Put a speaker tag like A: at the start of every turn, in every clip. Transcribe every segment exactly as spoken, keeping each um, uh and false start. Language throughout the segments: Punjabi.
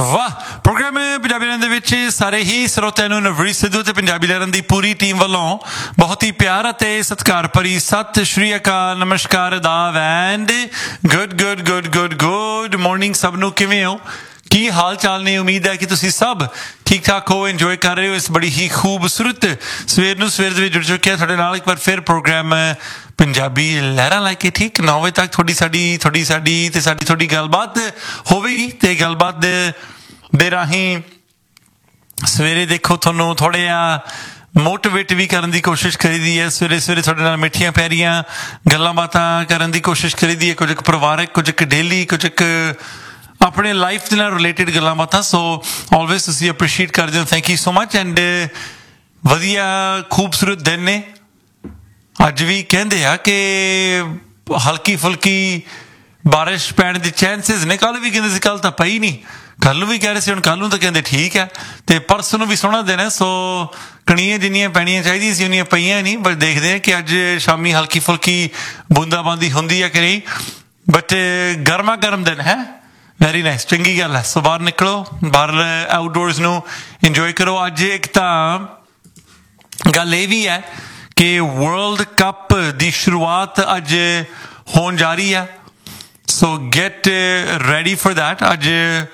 A: ਵਾਹ ਪ੍ਰੋਗਰਾਮ ਪੰਜਾਬੀ ਲਹਿਰਾਂ ਦੇ ਵਿੱਚ ਸਾਰੇ ਹੀ ਸਰੋਤਿਆਂ ਨੂੰ ਨਵਰੀਤ ਸਿੱਧੂ ਤੇ ਪੰਜਾਬੀ ਲਹਿਰਾਂ ਦੀ ਪੂਰੀ ਟੀਮ ਵੱਲੋਂ ਬਹੁਤ ਹੀ ਪਿਆਰ ਅਤੇ ਸਤਿਕਾਰ ਭਰੀ ਸਤਿ ਸ਼੍ਰੀ ਅਕਾਲ, ਨਮਸਕਾਰ, ਅਦਾਬ and good good good good good morning ਸਭ ਨੂੰ। ਕਿਵੇਂ ਹੋ, ਕੀ ਹਾਲ ਚਾਲ ਨੇ? ਉਮੀਦ ਹੈ ਕਿ ਤੁਸੀਂ ਸਭ ਠੀਕ ਠਾਕ ਹੋ, ਇੰਜੋਏ ਕਰ ਰਹੇ ਹੋ ਇਸ ਬੜੀ ਹੀ ਖੂਬਸੂਰਤ ਸਵੇਰ ਨੂੰ। ਸਵੇਰ ਦੇ ਵਿੱਚ ਜੁੜ ਚੁੱਕੇ ਹਾਂ ਤੁਹਾਡੇ ਨਾਲ ਇੱਕ ਵਾਰ ਫਿਰ ਪ੍ਰੋਗਰਾਮ ਪੰਜਾਬੀ ਲਹਿਰਾਂ ਲੈ ਕੇ ਠੀਕ ਨੌ ਵਜੇ ਤੱਕ ਤੁਹਾਡੀ ਸਾਡੀ ਤੁਹਾਡੀ ਸਾਡੀ ਤੇ ਸਾਡੀ ਤੁਹਾਡੀ ਗੱਲਬਾਤ ਹੋਵੇਗੀ। ਤੇ ਗੱਲਬਾਤ ਦੇ ਰਾਹੀਂ ਸਵੇਰੇ ਦੇਖੋ ਤੁਹਾਨੂੰ ਥੋੜ੍ਹਾ ਜਿਹਾ ਮੋਟੀਵੇਟ ਵੀ ਕਰਨ ਦੀ ਕੋਸ਼ਿਸ਼ ਕਰੀਦੀ ਹੈ। ਸਵੇਰੇ ਸਵੇਰੇ ਤੁਹਾਡੇ ਨਾਲ ਮਿੱਠੀਆਂ ਪਿਆਰੀਆਂ ਗੱਲਾਂ ਬਾਤਾਂ ਕਰਨ ਦੀ ਕੋਸ਼ਿਸ਼ ਕਰੀਦੀ ਹੈ, ਕੁਝ ਕੁ ਪਰਿਵਾਰਕ, ਕੁਝ ਕੁ ਡੇਲੀ, ਕੁਝ ਕੁ ਆਪਣੇ ਲਾਈਫ ਦੇ ਨਾਲ ਰਿਲੇਟਿਡ ਗੱਲਾਂ ਬਾਤਾਂ। ਸੋ ਆਲਵੇਜ਼ ਤੁਸੀਂ ਅਪਰੀਸ਼ੀਏਟ ਕਰਦੇ ਹੋ, thank you so much. And ਵਧੀਆ ਖੂਬਸੂਰਤ ਦਿਨ ਨੇ ਅੱਜ ਵੀ। ਕਹਿੰਦੇ ਆ ਕਿ ਹਲਕੀ ਫੁਲਕੀ ਬਾਰਿਸ਼ ਪੈਣ ਦੇ ਚਾਂਸਿਸ ਨੇ। ਕੱਲ੍ਹ ਵੀ ਕਹਿੰਦੇ ਸੀ ਕੱਲ੍ਹ ਤਾਂ ਪਈ ਨਹੀਂ, ਕੱਲ੍ਹ ਨੂੰ ਵੀ ਕਹਿ ਰਹੇ ਸੀ, ਹੁਣ ਕੱਲ੍ਹ ਨੂੰ ਤਾਂ ਕਹਿੰਦੇ ਠੀਕ ਹੈ। ਅਤੇ ਪਰਸੋਂ ਨੂੰ ਵੀ ਸੋਹਣਾ ਦਿਨ ਹੈ, ਸੋ ਕਣੀਆਂ ਜਿੰਨੀਆਂ ਪੈਣੀਆਂ ਚਾਹੀਦੀਆਂ ਸੀ ਉਨੀਆਂ ਪਈਆਂ ਨਹੀਂ। ਬਟ ਦੇਖਦੇ ਹਾਂ ਕਿ ਅੱਜ ਸ਼ਾਮੀ ਹਲਕੀ ਫੁਲਕੀ ਬੂੰਦਾਬਾਂਦੀ ਹੁੰਦੀ ਹੈ ਕਿ ਨਹੀਂ। ਬਟ ਗਰਮਾ ਗਰਮ ਦਿਨ ਹੈ, ਵੈਰੀ ਨਾਈਸ, ਚੰਗੀ ਗੱਲ ਹੈ। ਸੋ ਬਾਹਰ ਨਿਕਲੋ, ਬਾਹਰ ਆਊਟਡੋਰਸ ਨੂੰ ਇੰਜੋਏ ਕਰੋ। ਅੱਜ ਇੱਕ ਤਾਂ ਗੱਲ ਇਹ ਵੀ ਹੈ ਕਿ ਵਰਲਡ ਕੱਪ ਦੀ ਸ਼ੁਰੂਆਤ ਅੱਜ ਹੋਣ ਜਾ ਰਹੀ ਹੈ। ਸੋ ਗੈਟ ਰੈਡੀ ਫॉर दैट। ਅੱਜ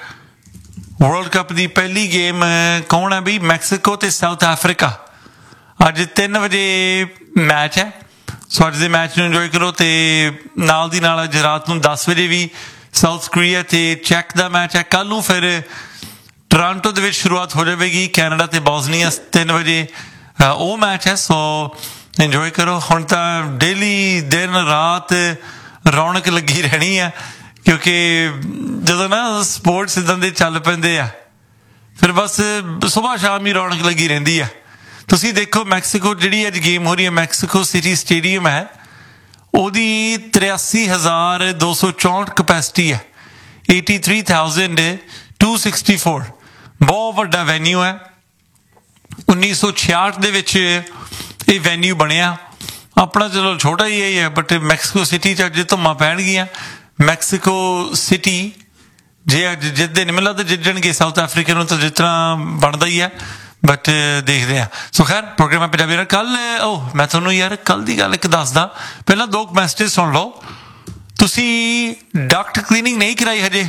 A: ਵਰਲਡ ਕੱਪ ਦੀ ਪਹਿਲੀ ਗੇਮ ਕੌਣ ਹੈ ਬਈ? ਮੈਕਸੀਕੋ ਤੇ ਸਾਊਥ ਅਫਰੀਕਾ। ਅੱਜ ਤਿੰਨ ਵਜੇ ਮੈਚ ਹੈ। ਸੋ ਅੱਜ ਦੇ ਮੈਚ ਨੂੰ ਇੰਜੋਏ ਕਰੋ। ਅਤੇ ਨਾਲ ਦੀ ਨਾਲ ਅੱਜ ਰਾਤ ਨੂੰ ਦਸ ਵਜੇ ਵੀ ਸਾਊਥ ਕੋਰੀਆ ਅਤੇ ਚੈੱਕ ਦਾ ਮੈਚ ਹੈ। ਕੱਲ੍ਹ ਨੂੰ ਫਿਰ ਟੋਰਾਂਟੋ ਦੇ ਵਿੱਚ ਸ਼ੁਰੂਆਤ ਹੋ ਜਾਵੇਗੀ, ਕੈਨੇਡਾ ਅਤੇ ਬੋਸਨੀਆ ਤਿੰਨ ਵਜੇ ਉਹ ਮੈਚ ਹੈ। ਸੋ ਇੰਜੋਏ ਕਰੋ। ਹੁਣ ਤਾਂ ਡੇਲੀ ਦਿਨ ਰਾਤ ਰੌਣਕ ਲੱਗੀ ਰਹਿਣੀ ਆ, ਕਿਉਂਕਿ ਜਦੋਂ ਨਾ ਸਪੋਰਟਸ ਇੱਦਾਂ ਦੇ ਚੱਲ ਪੈਂਦੇ ਆ ਫਿਰ ਬਸ ਸੁਬਾਹ ਸ਼ਾਮ ਹੀ ਰੌਣਕ ਲੱਗੀ ਰਹਿੰਦੀ ਆ। ਤੁਸੀਂ ਦੇਖੋ ਮੈਕਸੀਕੋ ਜਿਹੜੀ ਅੱਜ ਗੇਮ ਹੋ ਰਹੀ ਹੈ, ਮੈਕਸੀਕੋ ਸਿਟੀ ਸਟੇਡੀਅਮ ਹੈ, ਉਹਦੀ ਤਰਿਆਸੀ ਹਜ਼ਾਰ ਦੋ ਸੌ ਚੌਂਹਠ ਕਪੈਸਿਟੀ ਹੈ, eighty three thousand two sixty four. ਬਹੁਤ ਵੱਡਾ ਵੈਨਿਊ ਹੈ। ਉੱਨੀ ਸੌ ਛਿਆਹਠ ਦੇ ਵਿੱਚ ਇਹ ਵੈਨਿਊ ਬਣਿਆ। ਆਪਣਾ ਚਲੋ ਛੋਟਾ ਹੀ ਇਹ ਹੈ, ਬਟ ਮੈਕਸੀਕੋ ਸਿਟੀ 'ਚ ਅੱਜ ਧੁੰਮਾਂ ਪੈਣਗੀਆਂ। ਮੈਕਸੀਕੋ ਸਿਟੀ ਜੇ ਅੱਜ ਜਿੱਤਦੇ ਨਹੀਂ, ਮੈਨੂੰ ਲੱਗਦਾ ਜਿੱਤਣਗੇ ਸਾਊਥ ਅਫਰੀਕਾ ਨੂੰ, ਤਾਂ ਜਿਸ ਤਰ੍ਹਾਂ ਬਣਦਾ ਹੀ ਹੈ। ਬਟ ਦੇਖਦੇ ਹਾਂ। ਸੋ ਖੈਰ ਪ੍ਰੋਗਰਾਮ ਹੈ ਪੰਜਾਬੀ ਨਾਲ। ਕੱਲ੍ਹ ਉਹ ਮੈਂ ਤੁਹਾਨੂੰ ਯਾਰ ਕੱਲ੍ਹ ਦੀ ਗੱਲ ਇੱਕ ਦੱਸਦਾ, ਪਹਿਲਾਂ ਦੋ ਮੈਸੇਜ ਸੁਣ ਲਓ। ਤੁਸੀਂ ਡਕਟ ਕਲੀਨਿੰਗ ਨਹੀਂ ਕਰਾਈ ਹਜੇ?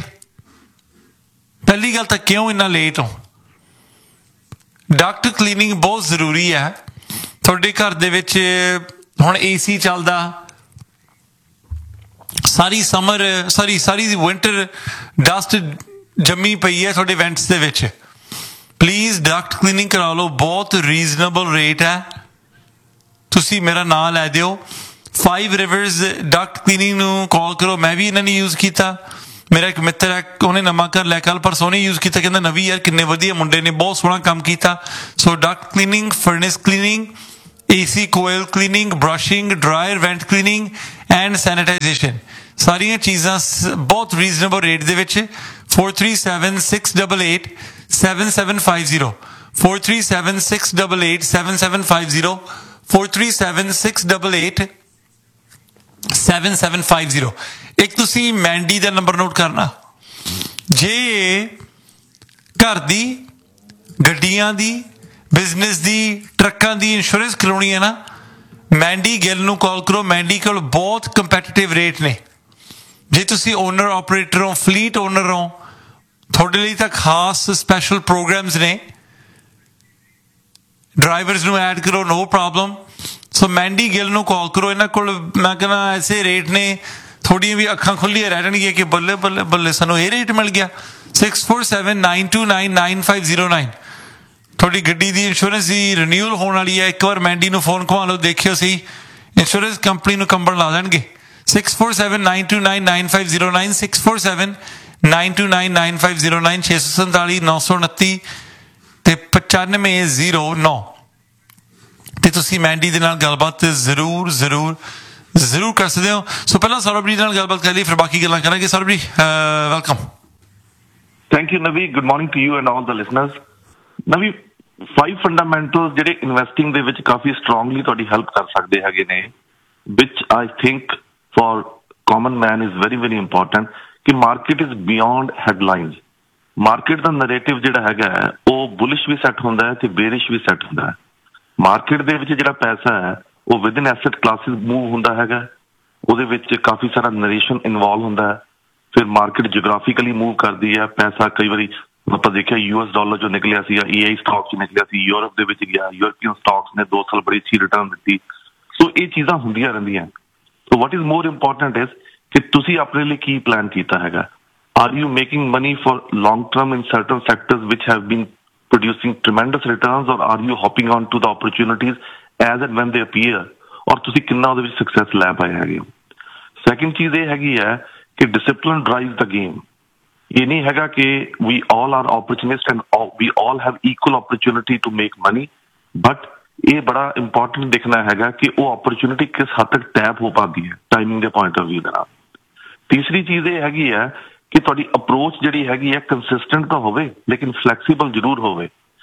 A: ਪਹਿਲੀ ਗੱਲ ਤਾਂ ਕਿਉਂ ਇੰਨਾ ਲੇਟ ਹੋ? ਡਕਟ ਕਲੀਨਿੰਗ ਬਹੁਤ ਜ਼ਰੂਰੀ ਹੈ। ਤੁਹਾਡੇ ਘਰ ਦੇ ਵਿੱਚ ਹੁਣ ਏ ਸੀ ਚੱਲਦਾ, ਸਾਰੀ ਸਮਰ ਸਾਰੀ ਸਾਰੀ ਵਿੰਟਰ ਡਸਟ ਜੰਮੀ ਪਈ ਹੈ ਤੁਹਾਡੇ ਵੈਂਟਸ ਦੇ ਵਿੱਚ। ਪਲੀਜ਼ ਡਕਟ ਕਲੀਨਿੰਗ ਕਰਾ ਲਓ, ਬਹੁਤ ਰੀਜ਼ਨੇਬਲ ਰੇਟ ਹੈ। ਤੁਸੀਂ ਮੇਰਾ ਨਾਂ ਲੈ ਦਿਓ, ਫਾਈਵ ਰਿਵਰਸ ਡਕਟ ਕਲੀਨਿੰਗ ਨੂੰ ਕਾਲ ਕਰੋ। ਮੈਂ ਵੀ ਇਹਨਾਂ ਨੇ ਯੂਜ਼ ਕੀਤਾ, ਮੇਰਾ ਇੱਕ ਮਿੱਤਰ ਹੈ ਉਹਨੇ ਨਵਾਂ ਘਰ ਲੈ ਕੱਲ੍ਹ ਪਰਸੋਂ ਨੇ ਯੂਜ਼ ਕੀਤਾ, ਕਹਿੰਦਾ ਨਵੀਂ ਯਾਰ ਕਿੰਨੇ ਵਧੀਆ ਮੁੰਡੇ ਨੇ, ਬਹੁਤ ਸੋਹਣਾ ਕੰਮ ਕੀਤਾ। ਸੋ Duckett cleaning, ਫਰਨਿਸ cleaning, A C coil cleaning, brushing, dryer ਵੈਂਟ cleaning and sanitisation, ਸਾਰੀਆਂ ਚੀਜ਼ਾਂ ਬਹੁਤ ਰੀਜ਼ਨੇਬਲ ਰੇਟ ਦੇ ਵਿੱਚ। Four three seven six double eight seven seven five zero, four three seven six double eight seven seven five zero, four three seven six double eight seven seven five zero. ਇੱਕ ਤੁਸੀਂ ਮੈਂਡੀ ਦਾ ਨੰਬਰ ਨੋਟ ਕਰਨਾ। ਜੇ ਘਰ ਦੀ, ਗੱਡੀਆਂ ਦੀ, ਬਿਜ਼ਨਸ ਦੀ, ਟਰੱਕਾਂ ਦੀ ਇੰਸ਼ੋਰੈਂਸ ਕਰਾਉਣੀ ਹੈ ਨਾ, ਮੈਂਡੀ ਗਿੱਲ ਨੂੰ ਕਾਲ ਕਰੋ। ਮੈਂਡੀ ਕੋਲ ਬਹੁਤ ਕੰਪੈਟੀਟਿਵ ਰੇਟ ਨੇ। ਜੇ ਤੁਸੀਂ ਓਨਰ ਆਪਰੇਟਰ ਹੋ, ਫਲੀਟ ਓਨਰ ਹੋ, ਤੁਹਾਡੇ ਲਈ ਤਾਂ ਖਾਸ ਸਪੈਸ਼ਲ ਪ੍ਰੋਗਰਾਮਸ ਨੇ। ਡਰਾਈਵਰਸ ਨੂੰ ਐਡ ਕਰੋ, ਨੋ ਪ੍ਰੋਬਲਮ। ਸੋ ਮੈਂਡੀ ਗਿੱਲ ਨੂੰ ਕਾਲ ਕਰੋ। ਇਹਨਾਂ ਕੋਲ ਮੈਂ ਕਹਿੰਦਾ ਐਸੇ ਰੇਟ ਨੇ, ਥੋੜ੍ਹੀਆਂ ਵੀ ਅੱਖਾਂ ਖੁੱਲ੍ਹੀਆਂ ਰਹਿ ਜਾਣਗੀਆਂ ਕਿ ਬੱਲੇ ਬੱਲੇ ਬੱਲੇ ਸਾਨੂੰ ਇਹ ਰੇਟ ਮਿਲ ਗਿਆ। Six four seven nine to nine nine five zero nine. ਤੁਹਾਡੀ ਗੱਡੀ ਦੀ ਇੰਸ਼ੋਰੈਂਸ ਦੀ ਰਿਨਿਊਅਲ ਹੋਣ ਵਾਲੀ ਹੈ, ਇੱਕ ਵਾਰ ਮੈਂਡੀ ਨੂੰ ਫੋਨ ਘੁਮਾ ਲਓ, ਦੇਖਿਓ ਸਹੀ, ਇੰਸ਼ੋਰੈਂਸ ਕੰਪਨੀ ਨੂੰ ਕੰਬਣ ਲਾ ਦੇਣਗੇ। Six four seven nine to nine nine five zero nine, six four seven nine to nine nine five zero nine, ਛੇ ਸੌ ਸੰਤਾਲੀ ਨੌ ਸੌ ਉਨੱਤੀ ਅਤੇ ਪਚਾਨਵੇਂ ਜ਼ੀਰੋ ਨੌ। ਅਤੇ ਤੁਸੀਂ ਮੈਂਡੀ ਦੇ ਨਾਲ ਗੱਲਬਾਤ ਜ਼ਰੂਰ ਜ਼ਰੂਰ ਜ਼ਰੂਰ ਕਰ ਸਕਦੇ ਹੋ। ਸੋ ਪਹਿਲਾਂ ਸੌਰਵ ਜੀ ਨਾਲ ਗੱਲਬਾਤ ਕਰ ਲਈ, ਫਿਰ ਬਾਕੀ ਗੱਲਾਂ ਕਰਾਂਗੇ। ਸੌਰਵ ਜੀ ਵੈਲਕਮ।
B: ਥੈਂਕ ਯੂ ਨਵੀ, good morning to you and all the listeners. ਨਵੀ, ਫਾਈਵ ਫੰਡਾਮੈਂਟਲ ਜਿਹੜੇ ਇਨਵੈਸਟਿੰਗ ਦੇ ਵਿੱਚ ਕਾਫੀ ਸਟਰੋਂਗਲੀ ਤੁਹਾਡੀ ਹੈਲਪ ਕਰ ਸਕਦੇ ਹੈਗੇ ਨੇ, ਵਿਚ I think for common man is very very important, ਕਿ market is beyond headlines. Market the narrative ਜਿਹੜਾ ਹੈਗਾ ਉਹ ਬੁਲਿਸ਼ ਵੀ ਸੈੱਟ ਹੁੰਦਾ ਹੈ ਤੇ ਬੇਰਿਸ਼ ਵੀ ਸੈੱਟ ਹੁੰਦਾ ਹੈ। ਮਾਰਕੀਟ ਦੇ ਵਿੱਚ ਜਿਹੜਾ ਪੈਸਾ ਹੈ ਉਹ ਵਿਦਨ ਐਸੈਟ ਕਲਾਸਿਸ ਮੂਵ ਹੁੰਦਾ ਹੈਗਾ, ਉਹਦੇ ਵਿੱਚ ਕਾਫੀ ਸਾਰਾ ਨਰੇਸ਼ਨ ਇਨਵੋਲਵ ਹੁੰਦਾ ਹੈ। ਫਿਰ ਮਾਰਕੀਟ ਜਿਓਗ੍ਰਾਫਿਕਲੀ ਮੂਵ ਕਰਦੀ ਹੈ। ਪੈਸਾ ਕਈ ਵਾਰੀ ਆਪਾਂ ਦੇਖਿਆ ਯੂ ਐਸ ਡਾਲਰ ਜੋ ਨਿਕਲਿਆ ਸੀ ਜਾਂ ਈ ਆਈ ਸਟਾਕ ਚ ਨਿਕਲਿਆ ਸੀ, ਯੂਰਪ ਦੇ ਵਿੱਚ ਗਿਆ, ਯੂਰਪੀਅਨ ਸਟਾਕਸ ਨੇ ਦੋ ਸਾਲ ਬੜੀ ਅੱਛੀ ਰਿਟਰਨ ਦਿੱਤੀ। ਸੋ ਇਹ ਚੀਜ਼ਾਂ ਹੁੰਦੀਆਂ ਰਹਿੰਦੀਆਂ। ਸੋ what is more important is ਕਿ ਤੁਸੀਂ ਆਪਣੇ ਲਈ ਕੀ ਪਲਾਨ ਕੀਤਾ ਹੈਗਾ। Are you making money for long term in certain sectors which have been producing tremendous returns, or are you hopping on to the opportunities as and when they appear? ਔਰ ਤੁਸੀਂ ਕਿੰਨਾ ਉਹਦੇ ਵਿੱਚ ਸਕਸੈਸ ਲੈ ਪਾਏ ਹੈਗੇ ਹੋ। ਸੈਕਿੰਡ ਚੀਜ਼ ਇਹ ਹੈਗੀ ਹੈ ਕਿ ਡਿਸਿਪਲਿਨ ਡਰਾਈਵ ਦਾ ਗੇਮ। ਇਹ ਨਹੀਂ ਹੈਗਾ ਕਿ ਵੀ all are ਓਪਰਚੁਨਿਸਟ and we all have equal opportunity to make money, but ਇਹ ਬੜਾ ਇੰਪੋਰਟੈਂਟ ਦੇਖਣਾ ਹੈਗਾ ਕਿ ਉਹ ਓਪਰਚੁਨਿਟੀ ਕਿਸ ਹੱਦ ਤੱਕ ਟੈਪ ਹੋ ਪਾਉਂਦੀ ਹੈ ਟਾਈਮਿੰਗ ਦੇ ਪੁਆਇੰਟ ਆਫ ਵਿਊ ਦੇ ਨਾਲ। ਤੀਸਰੀ ਚੀਜ਼ ਇਹ ਹੈਗੀ ਹੈ ਕਿ ਤੁਹਾਡੀ ਅਪਰੋਚ ਜਿਹੜੀ ਹੈਗੀ ਹੈ ਕੰਸਿਸਟੈਂਟ ਤਾਂ ਹੋਵੇ ਲੇਕਿਨ ਫਲੈਕਸੀਬਲ ਜ਼ਰੂਰ ਹੋਵੇ।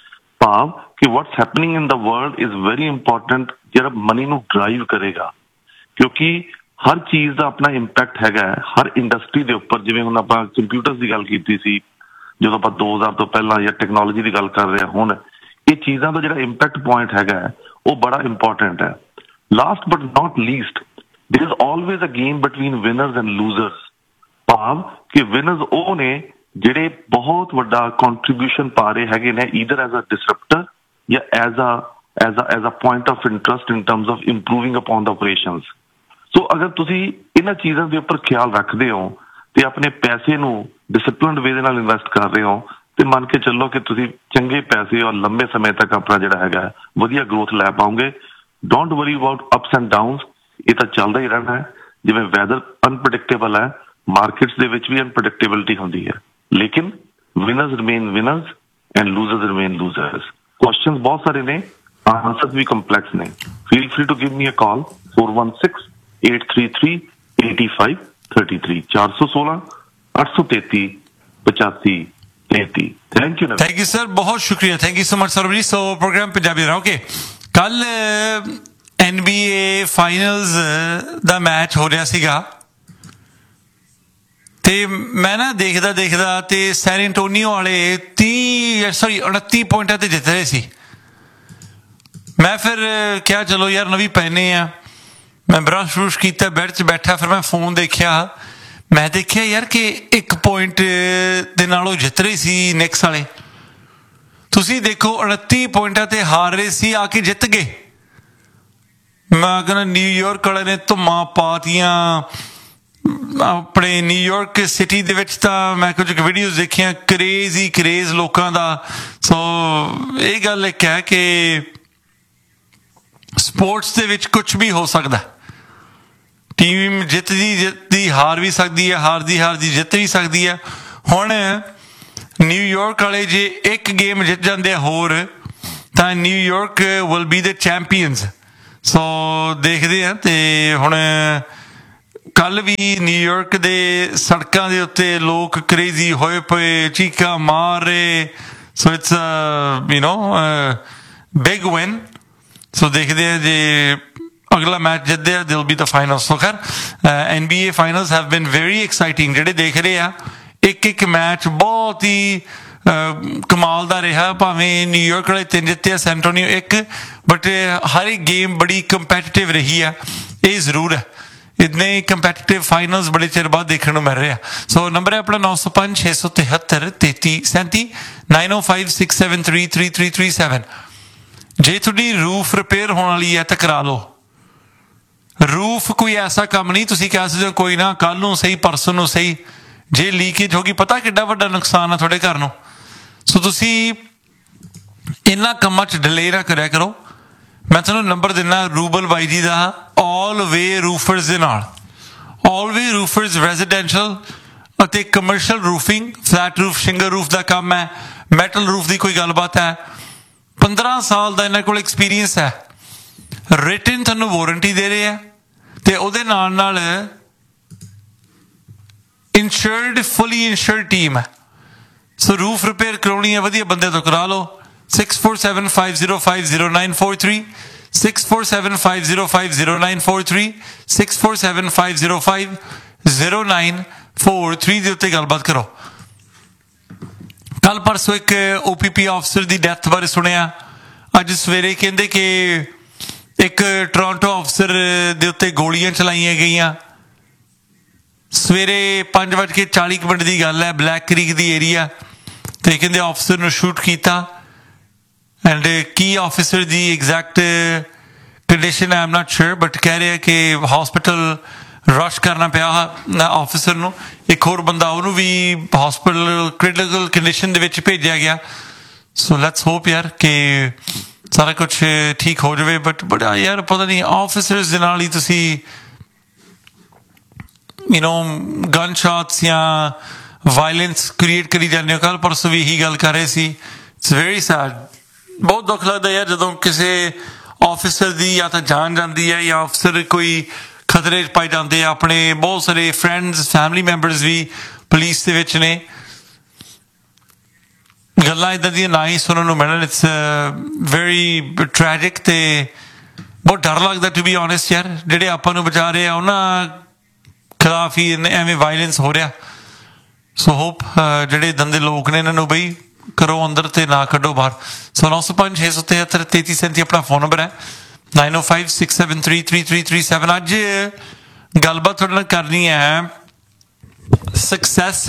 B: ਭਾਵ ਕਿ what's happening in the world is very important ਜਿਹੜਾ ਮਨੀ ਨੂੰ ਡਰਾਈਵ ਕਰੇਗਾ, ਕਿਉਂਕਿ ਹਰ ਚੀਜ਼ ਦਾ ਆਪਣਾ ਇੰਪੈਕਟ ਹੈਗਾ ਹਰ ਇੰਡਸਟਰੀ ਦੇ ਉੱਪਰ। ਜਿਵੇਂ ਹੁਣ ਆਪਾਂ ਕੰਪਿਊਟਰਸ ਦੀ ਗੱਲ ਕੀਤੀ ਸੀ ਜਦੋਂ ਆਪਾਂ ਦੋ ਹਜ਼ਾਰ ਤੋਂ ਪਹਿਲਾਂ ਜਾਂ ਟੈਕਨੋਲੋਜੀ ਦੀ ਗੱਲ ਕਰ ਰਹੇ ਹਾਂ, ਹੁਣ ਇਹ ਚੀਜ਼ਾਂ ਦਾ ਜਿਹੜਾ ਇੰਪੈਕਟ ਪੁਆਇੰਟ ਹੈਗਾ ਉਹ ਬੜਾ ਇੰਪੋਰਟੈਂਟ ਹੈ। Last but not least, ਦੇयर is always a game between winners and ਲੂਜ਼ਰਸ। ਭਾਵ ਕਿ ਵਿਨਰਸ ਉਹ ਨੇ ਜਿਹੜੇ ਬਹੁਤ ਵੱਡਾ ਕੰਟਰੀਬਿਊਸ਼ਨ ਪਾ ਰਹੇ ਹੈਗੇ ਨੇ ਈਦਰ ਐਜ਼ ਅ ਡਿਸਰਪਟਰ ਜਾਂ as a as a as a point of interest in terms of improving upon the operations. ਸੋ ਅਗਰ ਤੁਸੀਂ ਇਹਨਾਂ ਚੀਜ਼ਾਂ ਦੇ ਉੱਪਰ ਖਿਆਲ ਰੱਖਦੇ ਹੋ ਤੇ ਆਪਣੇ ਪੈਸੇ ਨੂੰ ਡਿਸਿਪਲਿਨਡ ਵੇ ਦੇ ਨਾਲ ਇਨਵੈਸਟ ਕਰ ਰਹੇ ਹੋ ਤੇ ਮੰਨ ਕੇ ਚੱਲੋ ਕਿ ਤੁਸੀਂ ਚੰਗੇ ਪੈਸੇ ਔਰ ਲੰਬੇ ਸਮੇਂ ਤੱਕ ਆਪਣਾ ਜਿਹੜਾ ਹੈਗਾ ਵਧੀਆ ਗਰੋਥ ਲੈ ਪਾਓਗੇ। Don't worry about ups and downs, ਇਹ ਤਾਂ ਚੱਲਦਾ ਹੀ ਰਹਿਣਾ ਹੈ। ਜਿਵੇਂ ਵੈਦਰ ਅਨਪ੍ਰੈਡਿਕਟੇਬਲ ਹੈ, ਮਾਰਕੀਟਸ ਦੇ ਵਿੱਚ ਵੀ ਅਨਪ੍ਰੈਡਿਕਟੇਬਿਲਿਟੀ ਹੁੰਦੀ ਹੈ, ਲੇਕਿਨ winners remain winners and ਲੂਜ਼ਰਸ remain ਲੂਜ਼ਰਸ। Questions ਬਹੁਤ ਸਾਰੇ ਨੇ, ਆਂਸਰਸ ਵੀ ਕੰਪਲੈਕਸ ਨੇ। Feel free to give me a call four one six eight three three eight five three three ਚਾਰ ਸੌ ਸੋਲਾਂ ਅੱਠ ਸੌ ਤੇਤੀ ਪਚਾਸੀ ਤੇਤੀ। Thank you
A: thank you sir, ਬਹੁਤ ਸ਼ੁਕਰੀਆ। Thank you so much Saurav ਜੀ। ਸੋ ਪ੍ਰੋਗਰਾਮ ਪੰਜਾਬੀ ਦਾ ਓਕੇ, ਕੱਲ N B A finals the match ਹੋ ਰਿਹਾ ਸੀਗਾ ਤੇ ਮੈਂ ਨਾ ਦੇਖਦਾ ਦੇਖਦਾ ਤੇ ਸੈਨ ਐਂਟੋਨੀਓ ਵਾਲੇ ਤੀਹ ਸੌਰੀ ਉਨੱਤੀ ਪੁਆਇੰਟਾਂ ਤੇ ਜਿੱਤ ਰਹੇ ਸੀ। ਮੈਂ ਫਿਰ ਕਿਹਾ ਚਲੋ ਯਾਰ ਨਵੀਂ ਪੈਨੇ ਆ, ਮੈਂ ਬਰਸ਼ ਬਰੁਸ਼ ਕੀਤਾ, ਬੈਡ 'ਚ ਬੈਠਾ, ਫਿਰ ਮੈਂ ਫੋਨ ਦੇਖਿਆ, ਮੈਂ ਦੇਖਿਆ ਯਾਰ ਕਿ ਇੱਕ ਪੁਆਇੰਟ ਦੇ ਨਾਲ ਉਹ ਜਿੱਤ ਰਹੇ ਸੀ ਨਿਕਸ ਵਾਲੇ। ਤੁਸੀਂ ਦੇਖੋ ਉਨੱਤੀ ਪੁਆਇੰਟਾਂ ਤੇ ਹਾਰ ਰਹੇ ਸੀ, ਆ ਕੇ ਜਿੱਤ ਗਏ। ਮੈਂ ਕਹਿੰਦਾ ਨਿਊਯਾਰਕ ਵਾਲੇ ਨੇ ਧੁੰਮਾਂ ਪਾਤੀਆਂ ਆਪਣੇ ਨਿਊਯਾਰਕ ਸਿਟੀ ਦੇ ਵਿੱਚ। ਤਾਂ ਮੈਂ ਕੁਝ ਵੀਡੀਓਜ਼ ਦੇਖੀਆਂ, ਕਰੇਜ਼ ਹੀ ਕਰੇਜ਼ ਲੋਕਾਂ ਦਾ। ਸੋ ਇਹ ਗੱਲ ਇੱਕ ਹੈ ਕਿ ਸਪੋਰਟਸ ਦੇ ਵਿੱਚ ਕੁਛ ਵੀ ਹੋ ਸਕਦਾ। ਟੀਮ ਜਿੱਤਦੀ ਜਿੱਤਦੀ ਹਾਰ ਵੀ ਸਕਦੀ ਹੈ, ਹਾਰਦੀ ਹਾਰਦੀ ਜਿੱਤ ਵੀ ਸਕਦੀ ਹੈ। ਹੁਣ ਨਿਊਯਾਰਕ ਵਾਲੇ ਜੇ ਇੱਕ ਗੇਮ ਜਿੱਤ ਜਾਂਦੇ ਆ ਹੋਰ ਤਾਂ New York will be the champions. ਸੋ ਦੇਖਦੇ ਹਾਂ। ਤੇ ਹੁਣ ਕੱਲ ਵੀ ਨਿਊਯਾਰਕ ਦੇ ਸੜਕਾਂ ਦੇ ਉੱਤੇ ਲੋਕ ਕਰੇਜ਼ੀ ਹੋਏ ਪਏ, ਚੀਕਾਂ ਮਾਰ ਰਹੇ। So it's you know big win. ਸੋ ਦੇਖਦੇ ਹਾਂ ਜੇ ਅਗਲਾ ਮੈਚ ਜਿੱਤਦੇ ਆ ਦਿਲ ਬੀ ਦ ਫਾਈਨਲ। ਸੋ ਖੈਰ N B A finals have ਬਿਨ ਵੈਰੀ ਐਕਸਾਈਟਿੰਗ। ਜਿਹੜੇ ਦੇਖ ਰਹੇ ਆ ਇੱਕ ਇੱਕ ਮੈਚ ਬਹੁਤ ਹੀ ਕਮਾਲ ਦਾ ਰਿਹਾ। ਭਾਵੇਂ ਨਿਊਯਾਰਕ ਵਾਲੇ ਤਿੰਨ ਜਿੱਤੇ ਆ, ਸੈਨ ਐਂਟੋਨੀਓ ਇੱਕ, ਬਟ ਹਰ ਇੱਕ ਗੇਮ ਬੜੀ ਕੰਪੈਟੀਟਿਵ ਰਹੀ ਆ, ਇਹ ਜ਼ਰੂਰ ਹੈ। ਇੰਨੇ ਕੰਪੈਟੀਟਿਵ ਫਾਈਨਲਸ ਬੜੇ ਚਿਰ ਬਾਅਦ ਦੇਖਣ ਨੂੰ ਮਿਲ ਰਿਹਾ। ਸੋ ਨੰਬਰ ਹੈ ਆਪਣਾ ਨੌ ਸੌ ਪੰਜ ਛੇ ਸੌ ਤਿਹੱਤਰ ਤੇਤੀ ਸੈਂਤੀ ਨਾਈਨ ਓ five six seven three three three three seven. ਜੇ ਤੁਹਾਡੀ ਰੂਫ ਰਿਪੇਅਰ ਹੋਣ ਵਾਲੀ ਹੈ ਤਾਂ ਕਰਾ ਲਓ। ਰੂਫ ਕੋਈ ਐਸਾ ਕੰਮ ਨਹੀਂ ਤੁਸੀਂ ਕਹਿ ਸਕਦੇ ਹੋ ਕੋਈ ਨਾ ਕੱਲ੍ਹ ਨੂੰ ਸਹੀ ਪਰਸੋਂ ਨੂੰ ਸਹੀ। ਜੇ ਲੀਕੇਜ ਹੋ ਗਈ, ਪਤਾ ਕਿੱਡਾ ਵੱਡਾ ਨੁਕਸਾਨ ਆ ਤੁਹਾਡੇ ਘਰ ਨੂੰ। ਸੋ ਤੁਸੀਂ ਇਹਨਾਂ ਕੰਮਾਂ 'ਚ ਡਿਲੇ ਨਾ ਕਰਿਆ ਕਰੋ। ਮੈਂ ਤੁਹਾਨੂੰ ਨੰਬਰ ਦਿੰਦਾ ਰੂਬਲ ਬਾਈ ਜੀ ਦਾ, ਆਲ ਵੇ ਰੂਫਰਸ ਦੇ ਨਾਲ। ਆਲ ਵੇ ਰੂਫਰਸ ਰੈਜ਼ੀਡੈਂਸ਼ੀਅਲ ਅਤੇ commercial roofing, flat roof, shingle roof ਦਾ ਕੰਮ ਹੈ, ਮੈਟਲ ਰੂਫ ਦੀ ਕੋਈ ਗੱਲਬਾਤ ਹੈ। ਪੰਦਰਾਂ ਸਾਲ ਦਾ ਇਹਨਾਂ ਕੋਲ ਐਕਸਪੀਰੀਅੰਸ ਹੈ। ਰਿਟਨ ਤੁਹਾਨੂੰ ਵਾਰੰਟੀ ਦੇ ਰਹੇ ਆ ਤੇ ਉਹਦੇ ਨਾਲ ਨਾਲ ਇੰਸ਼ੋਰਡ, ਫੁੱਲੀ ਇੰਸ਼ੋਰਡ ਟੀਮ ਹੈ। ਸੋ ਰੂਫ ਰਿਪੇਅਰ ਕਰਾਉਣੀ ਹੈ ਵਧੀਆ ਬੰਦੇ ਤੋਂ ਕਰਾ ਲਓ। Six four seven five zero five zero nine four three six four seven five zero five zero nine four three six four seven five zero five zero nine four three ਦੇ ਉੱਤੇ ਗੱਲਬਾਤ ਕਰੋ। ਕੱਲ ਪਰਸੋਂ ਇੱਕ ਓ ਪੀ ਪੀ ਆਫਸਰ ਦੀ ਡੈਥ ਬਾਰੇ ਸੁਣਿਆ। ਅੱਜ ਸਵੇਰੇ ਕਹਿੰਦੇ ਕਿ ਇੱਕ ਟੋਰਾਂਟੋ ਅਫਸਰ ਦੇ ਉੱਤੇ ਗੋਲੀਆਂ ਚਲਾਈਆਂ ਗਈਆਂ। ਸਵੇਰੇ ਪੰਜ ਵੱਜ ਕੇ ਚਾਲੀ ਕੁ ਮਿੰਟ ਦੀ ਗੱਲ ਹੈ, ਬਲੈਕ ਕ੍ਰੀਕ ਦੀ ਏਰੀਆ, ਤੇ ਕਹਿੰਦੇ ਆਫਸਰ ਨੂੰ ਸ਼ੂਟ ਕੀਤਾ। And Ki officer the exact condition I am not sure, but ਕਹਿ ਰਹੇ ਕਿ ਹਸਪੀਟਲ ਰਸ਼ ਕਰਨਾ ਪਿਆ ਆਫਿਸਰ ਨੂੰ। ਇੱਕ ਹੋਰ ਬੰਦਾ ਉਹਨੂੰ ਵੀ ਹਸਪੀਟਲ ਕ੍ਰਿਟੀਕਲ ਕੰਡੀਸ਼ਨ ਦੇ ਵਿੱਚ ਭੇਜਿਆ ਗਿਆ। ਸੋ ਲੈਟਸ ਹੋਪ ਯਾਰ ਕਿ ਸਾਰਾ ਕੁਛ ਠੀਕ ਹੋ ਜਾਵੇ। ਬਟ ਬਟ ਯਾਰ ਪਤਾ ਨਹੀਂ ਆਫਿਸਰਸ ਦੇ ਨਾਲ ਹੀ ਤੁਸੀਂ ਯੂ ਨੋ ਗਨ ਸ਼ਾਟਸ ਜਾਂ ਵਾਇਲੈਂਸ ਕ੍ਰੀਏਟ ਕਰੀ ਜਾਂਦੇ ਹੋ। ਕੱਲ੍ਹ ਪਰਸੋਂ ਵੀ ਇਹੀ ਗੱਲ ਕਰ ਰਹੇ ਸੀ। It's very sad. ਬਹੁਤ ਦੁੱਖ ਲੱਗਦਾ ਯਾਰ ਜਦੋਂ ਕਿਸੇ ਆਫਿਸਰ ਦੀ ਜਾਂ ਤਾਂ ਜਾਨ ਜਾਂਦੀ ਹੈ ਜਾਂ ਅਫਸਰ ਕੋਈ ਖਤਰੇ 'ਚ ਪਾਏ ਜਾਂਦੇ ਆ। ਆਪਣੇ ਬਹੁਤ ਸਾਰੇ ਫਰੈਂਡਸ ਫੈਮਿਲੀ ਮੈਂਬਰਸ ਵੀ ਪੁਲਿਸ ਦੇ ਵਿੱਚ ਨੇ। ਗੱਲਾਂ ਇੱਦਾਂ ਦੀਆਂ ਨਾ ਹੀ ਸੁਣਨ ਨੂੰ ਮਿਲਣ। ਇਟਸ ਵੈਰੀ ਟ੍ਰੈਜਿਕ ਤੇ ਬਹੁਤ ਡਰ ਲੱਗਦਾ ਟੂ ਬੀ ਓਨੈਸਟ ਯਾਰ। ਜਿਹੜੇ ਆਪਾਂ ਨੂੰ ਬਚਾ ਰਹੇ ਆ ਉਹਨਾਂ ਖਿਲਾਫ ਹੀ ਐਵੇਂ ਵਾਇਲੈਂਸ ਹੋ ਰਿਹਾ। ਸੋ ਹੋਪ ਜਿਹੜੇ ਦੰਦੇ ਲੋਕ ਨੇ ਇਹਨਾਂ ਨੂੰ ਬਈ ਕਰੋ ਅੰਦਰ ਤੇ ਨਾ ਕੱਢੋ ਬਾਹਰ। ਸੋ ਨੌ ਸੌ ਪੰਜ ਛੇ ਸੌ ਤਿਹੱਤਰ ਤੇਤੀ ਸੈਂਤੀ ਆਪਣਾ ਫੋਨ ਨੰਬਰ ਹੈ। ਨਾਈਨ ਓ five six seven three three three three seven. ਅੱਜ ਗੱਲਬਾਤ ਤੁਹਾਡੇ ਨਾਲ ਕਰਨੀ ਹੈ ਸਕਸੈਸ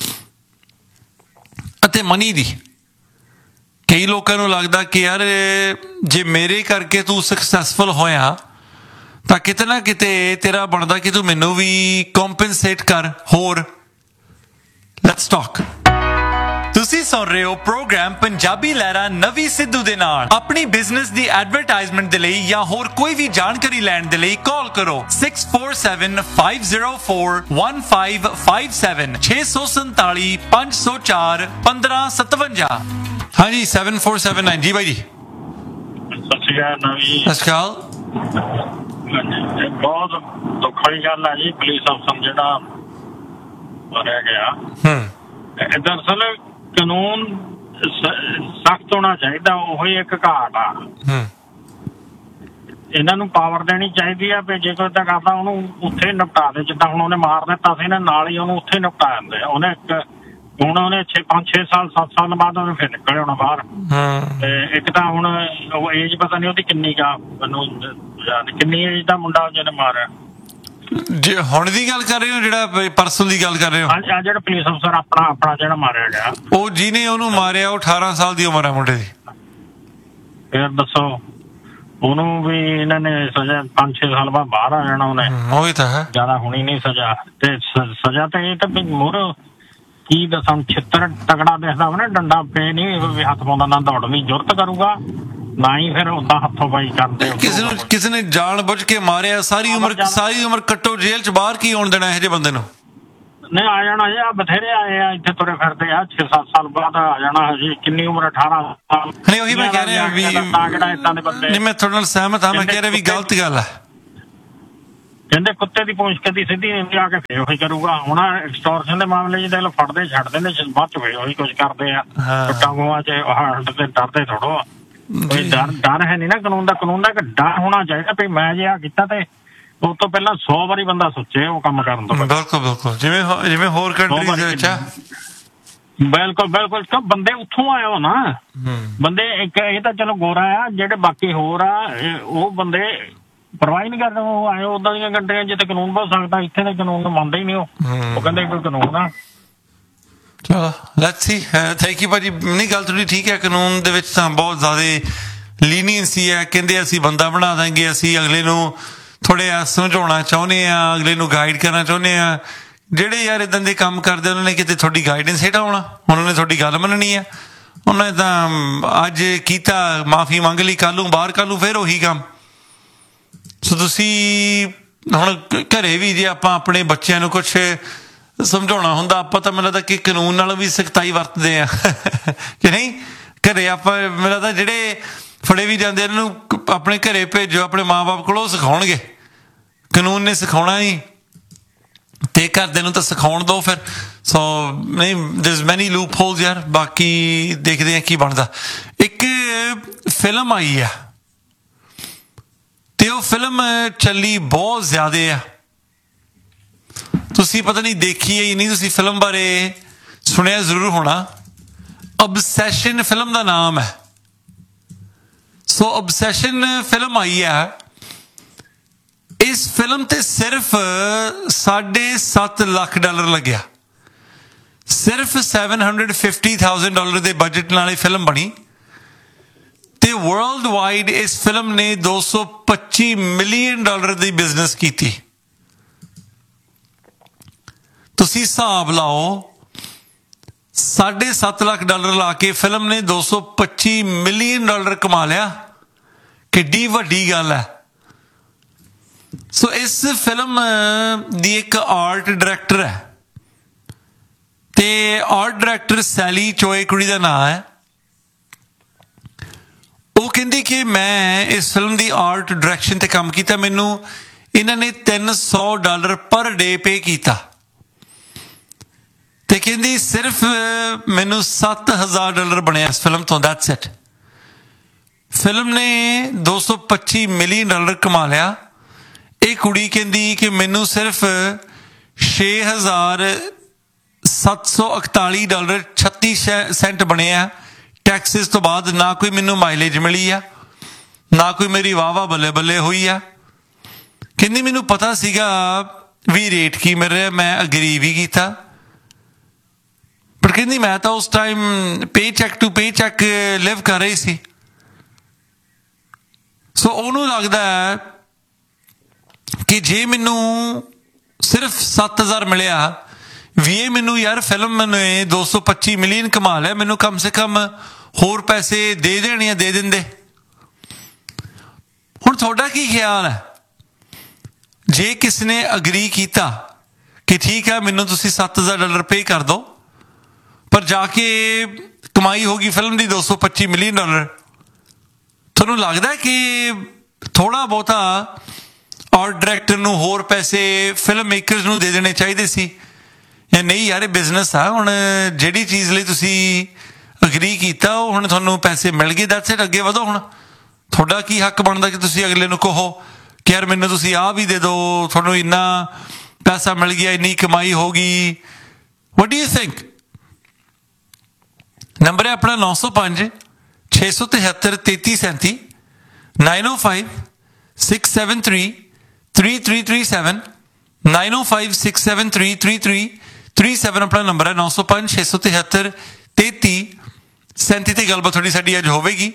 A: ਅਤੇ ਮਨੀ ਦੀ। ਕਈ ਲੋਕਾਂ ਨੂੰ ਲੱਗਦਾ ਕਿ ਯਾਰ ਜੇ ਮੇਰੇ ਕਰਕੇ ਤੂੰ ਸਕਸੈਸਫੁਲ ਹੋਇਆ ਤਾਂ ਕਿਤੇ ਨਾ ਕਿਤੇ ਤੇਰਾ ਬਣਦਾ ਕਿ ਤੂੰ ਮੈਨੂੰ ਵੀ ਕੰਪਨਸੇਟ ਕਰ ਹੋਰ। Let's talk. ਤੁਸੀਂ ਸੁਣ ਰਹੇ ਹੋ ਪ੍ਰੋਗਰਾਮ ਪੰਜਾਬੀ ਲਹਿਰਾਂ ਨਵੀਂ ਸਿੱਧੂ ਦੇ ਨਾਲ। ਆਪਣੀ ਬਿਜ਼ਨਸ ਦੀ ਐਡਵਰਟਾਈਜ਼ਮੈਂਟ ਦੇ ਲਈ ਜਾਂ ਹੋਰ ਕੋਈ ਵੀ ਜਾਣਕਾਰੀ ਲੈਣ ਦੇ ਲਈ ਕਾਲ ਕਰੋ six four seven five zero four one five five seven ਛੇ ਸੌ ਸੰਤਾਲੀ ਪੰਜ ਸੌ ਚਾਰ ਪੰਦਰਾਂ ਸਤਵੰਜਾ। ਹਾਂਜੀ ਸੈਵਨ ਫੋਰ ਸੈਵਨ ਨਾਈਨ। ਜੀ ਬਾਈ ਜੀ
C: ਸਤਿ ਸ਼੍ਰੀ ਅਕਾਲ ਨਵੀਂ।
A: ਸਤਿ ਸ਼੍ਰੀ ਅਕਾਲ।
C: ਬਹੁਤ ਦੁੱਖ ਵਾਲੀ ਗੱਲ ਹੈ ਜੀ, ਪੁਲਿਸ ਅਫਸਰ ਜਿਹੜਾ ਮਾਰਿਆ ਗਿਆ।
A: ਹੂੰ
C: ਦਰਅਸਲ ਕਾਨੂੰਨ ਸਖਤ ਹੋਣਾ ਚਾਹੀਦਾ, ਉਹੀ ਇੱਕ ਘਾਟ ਆ।
A: ਹੂੰ
C: ਇਹਨਾਂ ਨੂੰ ਪਾਵਰ ਦੇਣੀ ਚਾਹੀਦੀ ਆ ਵੀ ਜੇ ਕੋਈ ਤਾਂ ਕਰਦਾ ਉਹਨੂੰ ਉੱਥੇ ਨਿਪਟਾ ਦੇ। ਜਿੱਦਾਂ ਹੁਣ ਉਹਨੇ ਮਾਰ ਦਿੱਤਾ ਸੀ ਨਾ, ਨਾਲ ਹੀ ਉਹਨੂੰ ਉੱਥੇ ਨਿਪਟਾ ਦਿੰਦੇ। ਉਹਨੇ ਇੱਕ ਹੁਣ ਉਹਨੇ ਛੇ ਪੰਜ ਛੇ ਸਾਲ ਸੱਤ ਸਾਲ ਬਾਅਦ ਉਹਨੇ ਫਿਰ ਨਿਕਲੇ ਹੋਣਾ ਬਾਹਰ। ਤੇ ਇੱਕ ਤਾਂ ਹੁਣ ਉਹ ਏਜ ਪਤਾ ਨਹੀਂ ਉਹਦੀ ਕਿੰਨੀ ਕਾ, ਮੈਨੂੰ ਕਿੰਨੀ ਏਜ ਦਾ ਮੁੰਡਾ ਜਿਹਨੇ ਮਾਰਿਆ।
A: ਜੇ ਹੁਣ ਦੀ ਗੱਲ ਕਰ ਰਹੇ ਹੋ ਜਿਹੜਾ ਪਰਸਨ ਦੀ ਗੱਲ ਕਰ ਰਹੇ ਹੋ?
C: ਆ ਜਿਹੜਾ ਪੁਲਿਸ ਅਫਸਰ ਆਪਣਾ ਆਪਣਾ ਜਿਹੜਾ ਮਾਰਿਆ ਗਿਆ,
A: ਉਹ ਜਿਹਨੇ ਉਹਨੂੰ ਮਾਰਿਆ ਉਹ ਅਠਾਰਾਂ ਸਾਲ ਦੀ ਉਮਰ ਹੈ ਮੁੰਡੇ ਦੀ।
C: ਫਿਰ ਦੱਸੋ ਉਹਨੂੰ ਵੀ ਇਹਨਾਂ ਨੇ ਸਜ਼ਾ ਪੰਜ ਛੇ ਸਾਲ ਬਾਅਦ ਬਾਹਰ ਆ ਜਾਣਾ ਉਹਨੇ।
A: ਉਹੀ ਤਾਂ ਹੈ,
C: ਜ਼ਿਆਦਾ ਹੋਣੀ ਨਹੀਂ ਸਜ਼ਾ। ਤੇ ਸਜ਼ਾ ਤਾਂ ਇਹ ਤਾਂ ਵੀ ਮੋਹਰ ਕੀ ਦੱਸਾਂ, ਛਿੱਤਰ ਤਗੜਾ ਦੇਖਦਾ ਵਾ ਨਾ, ਡੰਡਾ ਪੇ ਨਹੀਂ ਵੀ ਹੱਥ ਪਾਉਂਦਾ, ਨਾ ਦੌੜਨ ਦੀ ਜ਼ਰੂਰਤ ਕਰੂਗਾ ਨਾ ਹੀ ਫਿਰ ਓਦਾਂ ਹੱਥੋਂ ਪਾਈ ਕਰਦੇ।
A: ਕਿਸੇ ਨੂੰ ਕਿਸੇ ਨੇ ਜਾਣ ਬੁੱਝ ਕੇ ਮਾਰਿਆ, ਸਾਰੀ ਉਮਰ ਸਾਰੀ ਉਮਰ ਕੱਟੋ ਜੇਲ੍ਹ ਚ, ਬਾਹਰ ਕੀ ਆਉਣ ਦੇਣਾ ਇਹੋ ਜਿਹੇ ਬੰਦੇ ਨੂੰ?
C: ਨਹੀਂ ਆ ਜਾਣਾ ਜੀ, ਆ ਬਥੇਰੇ ਆਏ ਆ ਇੱਥੇ ਤੁਰੇ ਫਿਰਦੇ ਆ, ਛੇ ਸੱਤ ਸਾਲ ਬਾਅਦ ਆ ਜਾਣਾ। ਹਜੇ ਕਿੰਨੀ ਉਮਰ, ਅਠਾਰਾਂ ਸਾਲ।
A: ਨਹੀਂ ਉਹੀ ਮੈਂ ਕਹਿ ਰਿਹਾ ਵੀ ਨਹੀਂ, ਮੈਂ ਤੁਹਾਡੇ ਨਾਲ ਸਹਿਮਤ ਹਾਂ। ਮੈਂ ਕਹਿ ਰਿਹਾ ਵੀ ਗਲਤ ਗੱਲ ਹੈ।
C: ਕਹਿੰਦੇ ਕੁੱਤੇ ਦੀ ਪੂੰਛ ਕਦੀ ਸਿੱਧੀ ਨਹੀਂ ਆ ਕੇ ਫੇਰ ਉਹੀ ਕਰੂਗਾ। ਹੁਣ ਐਕਸਟੋਰਸ਼ਨ ਦੇ ਮਾਮਲੇ ਚ ਦਿਲ ਫੜਦੇ ਛੱਡਦੇ ਨੇ, ਬਾਅਦ ਚ ਫੇਰ ਉਹੀ ਕੁਛ ਕਰਦੇ ਆ। ਟਾਂਗੂਆਂ ਚ ਹੱਟ ਤੇ ਡਰਦੇ ਥੋੜੋ। ਕੋਈ ਡਰ ਡਰ ਹੈ ਨੀ ਨਾ ਕਾਨੂੰਨ ਦਾ। ਕਾਨੂੰਨ ਦਾ ਇੱਕ ਡਰ ਹੋਣਾ ਚਾਹੀਦਾ ਵੀ ਮੈਂ ਜੇ ਆ ਕੀਤਾ ਤੇ ਉਸ ਤੋਂ ਪਹਿਲਾਂ ਸੌ ਵਾਰੀ ਬੰਦਾ ਸੋਚੇ ਉਹ ਕੰਮ ਕਰਨ ਤੋਂ।
A: ਬਿਲਕੁਲ ਬਿਲਕੁਲ, ਜਿਵੇਂ ਜਿਵੇਂ ਹੋਰ ਕੰਟਰੀਜ਼ ਦੇ ਵਿੱਚ ਆ।
C: ਬਿਲਕੁਲ ਬਿਲਕੁਲ, ਕਿਉਂ ਬੰਦੇ ਉੱਥੋਂ ਆਏ ਹੋ ਨਾ ਬੰਦੇ। ਇੱਕ ਇਹ ਤਾਂ ਚਲੋ ਗੋਰਾ ਆ, ਜਿਹੜੇ ਬਾਕੀ ਹੋਰ ਆ ਉਹ ਬੰਦੇ ਪਰਵਾਹ ਨਹੀਂ ਕਰਦੇ। ਉਹ ਆਏ ਉਦਾਂ ਦੀਆਂ ਕੰਟਰੀਆਂ ਜਿੱਥੇ ਕਾਨੂੰਨ ਬਹੁਤ ਸਕਦਾ, ਇੱਥੇ ਦੇ ਕਾਨੂੰਨ ਨੂੰ ਮੰਨਦੇ ਹੀ ਨਹੀਂ। ਉਹ ਕਹਿੰਦੇ ਕੋਈ ਕਾਨੂੰਨ ਆ।
A: ਚਲੋ ਲੈਟਸ ਸੀ। ਥੈਂਕ ਯੂ ਭਾਜੀ। ਨਹੀਂ ਗੱਲ ਥੋੜੀ ਠੀਕ ਹੈ, ਕਾਨੂੰਨ ਦੇ ਵਿੱਚ ਤਾਂ ਬਹੁਤ ਜ਼ਿਆਦਾ ਲੀਨੀਅੰਸੀ ਹੈ। ਕਹਿੰਦੇ ਅਸੀਂ ਬੰਦਾ ਬਣਾ ਦਾਂਗੇ, ਅਸੀਂ ਅਗਲੇ ਨੂੰ ਥੋੜ੍ਹੇ ਸਮਝਾਉਣਾ ਚਾਹੁੰਦੇ ਹਾਂ, ਅਗਲੇ ਨੂੰ ਗਾਈਡ ਕਰਨਾ ਚਾਹੁੰਦੇ ਹਾਂ। ਜਿਹੜੇ ਯਾਰ ਇੱਦਾਂ ਦੇ ਕੰਮ ਕਰਦੇ ਉਹਨਾਂ ਨੇ ਕਿਤੇ ਤੁਹਾਡੀ ਗਾਈਡੈਂਸ ਹੇਠ ਆਉਣਾ, ਉਹਨਾਂ ਨੇ ਤੁਹਾਡੀ ਗੱਲ ਮੰਨਣੀ ਹੈ। ਉਹਨਾਂ ਨੇ ਤਾਂ ਅੱਜ ਕੀਤਾ, ਮਾਫੀ ਮੰਗ ਲਈ, ਕੱਲ੍ਹ ਨੂੰ ਬਾਹਰ, ਕੱਲ੍ਹ ਨੂੰ ਫਿਰ ਉਹੀ ਕੰਮ। ਸੋ ਤੁਸੀਂ ਹੁਣ ਘਰੇ ਵੀ ਜੇ ਆਪਾਂ ਆਪਣੇ ਬੱਚਿਆਂ ਨੂੰ ਕੁਛ ਸਮਝਾਉਣਾ ਹੁੰਦਾ, ਆਪਾਂ ਤਾਂ ਮੈਨੂੰ ਲੱਗਦਾ ਕਿ ਕਾਨੂੰਨ ਨਾਲੋਂ ਵੀ ਸਖਤਾਈ ਵਰਤਦੇ ਆ ਕਿ ਨਹੀਂ? ਘਰੇ ਆਪਾਂ ਮੈਨੂੰ ਲੱਗਦਾ ਜਿਹੜੇ ਫੜੇ ਵੀ ਜਾਂਦੇ ਇਹਨਾਂ ਨੂੰ ਆਪਣੇ ਘਰੇ ਭੇਜੋ, ਆਪਣੇ ਮਾਂ ਬਾਪ ਕੋਲੋਂ ਸਿਖਾਉਣਗੇ। ਕਾਨੂੰਨ ਨੇ ਸਿਖਾਉਣਾ ਹੀ, ਤੇ ਘਰਦਿਆਂ ਨੂੰ ਤਾਂ ਸਿਖਾਉਣ ਦਿਓ ਫਿਰ। ਸੋ ਨਹੀਂ, ਦੇਅਰਜ਼ ਮੈਨੀ ਲੂਪ ਹੋਲਸ ਯਾਰ। ਬਾਕੀ ਦੇਖਦੇ ਹਾਂ ਕੀ ਬਣਦਾ। ਇੱਕ ਫਿਲਮ ਆਈ ਆ ਤੇ ਉਹ ਫਿਲਮ ਚੱਲੀ ਬਹੁਤ ਜ਼ਿਆਦੇ ਆ। ਤੁਸੀਂ ਪਤਾ ਨਹੀਂ ਦੇਖੀ ਹੈ ਨਹੀਂ, ਤੁਸੀਂ ਫਿਲਮ ਬਾਰੇ ਸੁਣਿਆ ਜ਼ਰੂਰ ਹੋਣਾ। ਅਬਸੈਸ਼ਨ ਫਿਲਮ ਦਾ ਨਾਮ ਹੈ। ਸੋ ਅਬਸੈਸ਼ਨ ਫਿਲਮ ਆਈ ਹੈ। ਇਸ ਫਿਲਮ ਤੇ ਸਿਰਫ ਸਾਢੇ ਸੱਤ ਲੱਖ ਡਾਲਰ ਲੱਗਿਆ। ਸਿਰਫ seven hundred fifty thousand dollar ਦੇ ਬਜਟ ਨਾਲ ਇਹ ਫਿਲਮ ਬਣੀ ਤੇ ਵਰਲਡ ਵਾਈਡ ਇਸ ਫਿਲਮ ਨੇ ਦੋ ਸੌ ਪੱਚੀ ਮਿਲੀਅਨ ਡਾਲਰ ਦੀ ਬਿਜ਼ਨਸ ਕੀਤੀ। ਤੁਸੀਂ ਹਿਸਾਬ ਲਾਓ, ਸਾਢੇ ਸੱਤ ਲੱਖ ਡਾਲਰ ਲਾ ਕੇ ਫਿਲਮ ਨੇ ਦੋ ਸੌ ਪੱਚੀ ਮਿਲੀਅਨ ਡਾਲਰ ਕਮਾ ਲਿਆ। ਕਿੱਡੀ ਵੱਡੀ ਗੱਲ ਹੈ। ਸੋ ਇਸ ਫਿਲਮ ਦੀ ਇੱਕ ਆਰਟ ਡਾਇਰੈਕਟਰ ਹੈ ਤੇ ਆਰਟ ਡਾਇਰੈਕਟਰ ਸੈਲੀ ਚੋਏ ਕੁੜੀ ਦਾ ਨਾਂ ਹੈ। ਉਹ ਕਹਿੰਦੀ ਕਿ ਮੈਂ ਇਸ ਫਿਲਮ ਦੀ ਆਰਟ ਡਾਇਰੈਕਸ਼ਨ ਤੇ ਕੰਮ ਕੀਤਾ, ਮੈਨੂੰ ਇਹਨਾਂ ਨੇ ਤਿੰਨ ਸੌ ਡਾਲਰ ਪਰ ਡੇ ਪੇ ਕੀਤਾ ਤੇ ਕਹਿੰਦੀ ਸਿਰਫ ਮੈਨੂੰ ਸੱਤ ਹਜ਼ਾਰ ਡਾਲਰ ਬਣਿਆ ਇਸ ਫਿਲਮ ਤੋਂ। That's it. ਫਿਲਮ ਨੇ ਦੋ ਸੌ ਪੱਚੀ ਮਿਲੀਅਨ ਡਾਲਰ ਕਮਾ ਲਿਆ। ਇਹ ਕੁੜੀ ਕਹਿੰਦੀ ਕਿ ਮੈਨੂੰ ਸਿਰਫ ਛੇ ਹਜ਼ਾਰ ਸੱਤ ਸੌ ਇਕਤਾਲੀ ਡਾਲਰ ਛੱਤੀ ਸੈਂਟ ਬਣੇ ਆ ਟੈਕਸਿਸ ਤੋਂ ਬਾਅਦ। ਨਾ ਕੋਈ ਮੈਨੂੰ ਮਾਈਲੇਜ ਮਿਲੀ ਆ, ਨਾ ਕੋਈ ਮੇਰੀ ਵਾਹ ਵਾਹ ਬੱਲੇ ਬੱਲੇ ਹੋਈ ਆ। ਕਹਿੰਦੀ ਮੈਨੂੰ ਪਤਾ ਸੀਗਾ ਵੀ ਰੇਟ ਕੀ ਮਿਲ ਰਿਹਾ, ਮੈਂ ਅਗਰੀ ਵੀ ਕੀਤਾ, ਪਰ ਕਹਿੰਦੀ ਮੈਂ ਤਾਂ ਉਸ time pay check to pay check ਲਿਵ ਕਰ ਰਹੀ ਸੀ। ਸੋ ਉਹਨੂੰ ਲੱਗਦਾ ਹੈ ਕਿ ਜੇ ਮੈਨੂੰ ਸਿਰਫ ਸੱਤ ਹਜ਼ਾਰ ਮਿਲਿਆ ਵੀ ਇਹ ਮੈਨੂੰ ਯਾਰ ਫਿਲਮ ਨੇ ਦੋ ਸੌ ਪੱਚੀ ਮਿਲੀਅਨ ਕਮਾ ਲਿਆ, ਮੈਨੂੰ ਕਮ ਸੇ ਕਮ ਹੋਰ ਪੈਸੇ ਦੇ ਦੇਣੇ ਆ, ਦੇ ਦਿੰਦੇ। ਹੁਣ ਤੁਹਾਡਾ ਕੀ ਖਿਆਲ ਹੈ? ਜੇ ਕਿਸ ਨੇ ਅਗਰੀ ਕੀਤਾ ਕਿ ਠੀਕ ਹੈ ਮੈਨੂੰ ਤੁਸੀਂ ਸੱਤ ਹਜ਼ਾਰ ਡਾਲਰ ਪੇ ਕਰ ਦਿਓ, ਪਰ ਜਾ ਕੇ ਕਮਾਈ ਹੋਗੀ ਫਿਲਮ ਦੀ ਦੋ ਸੌ ਪੱਚੀ ਮਿਲੀਅਨ ਡਾਲਰ, ਤੁਹਾਨੂੰ ਲੱਗਦਾ ਕਿ ਥੋੜ੍ਹਾ ਬਹੁਤਾ ਆਰਟ ਡਾਇਰੈਕਟਰ ਨੂੰ ਹੋਰ ਪੈਸੇ ਫਿਲਮ ਮੇਕਰਸ ਨੂੰ ਦੇ ਦੇਣੇ ਚਾਹੀਦੇ ਸੀ? ਜਾਂ ਨਹੀਂ ਯਾਰ ਇਹ ਬਿਜ਼ਨਸ ਆ, ਹੁਣ ਜਿਹੜੀ ਚੀਜ਼ ਲਈ ਤੁਸੀਂ ਅਗਰੀ ਕੀਤਾ ਉਹ ਹੁਣ ਤੁਹਾਨੂੰ ਪੈਸੇ ਮਿਲ ਗਏ, ਦੈਟਸ ਇਟ, ਅੱਗੇ ਵਧੋ। ਹੁਣ ਤੁਹਾਡਾ ਕੀ ਹੱਕ ਬਣਦਾ ਕਿ ਤੁਸੀਂ ਅਗਲੇ ਨੂੰ ਕਹੋ ਕਿ ਯਾਰ ਮੈਨੂੰ ਤੁਸੀਂ ਆਹ ਵੀ ਦੇ ਦਿਓ, ਤੁਹਾਨੂੰ ਇੰਨਾ ਪੈਸਾ ਮਿਲ ਗਿਆ, ਇੰਨੀ ਕਮਾਈ ਹੋ ਗਈ। What do you think? Number ਹੈ ਆਪਣਾ ਨੌ ਸੌ ਪੰਜ ਛੇ ਸੌ ਤਿਹੱਤਰ ਤੇਤੀ ਸੈਂਤੀ ਨਾਈਨ ਓ five six seven three three three three seven nine ਓ five six seven three three three three seven ਆਪਣਾ ਨੰਬਰ ਹੈ। ਨੌ ਸੌ ਪੰਜ ਛੇ ਸੌ ਤਿਹੱਤਰ ਤੇਤੀ ਸੈਂਤੀ ਤੇ ਗੱਲਬਾਤ ਥੋੜੀ ਸਾਡੀ ਅੱਜ ਹੋਵੇਗੀ।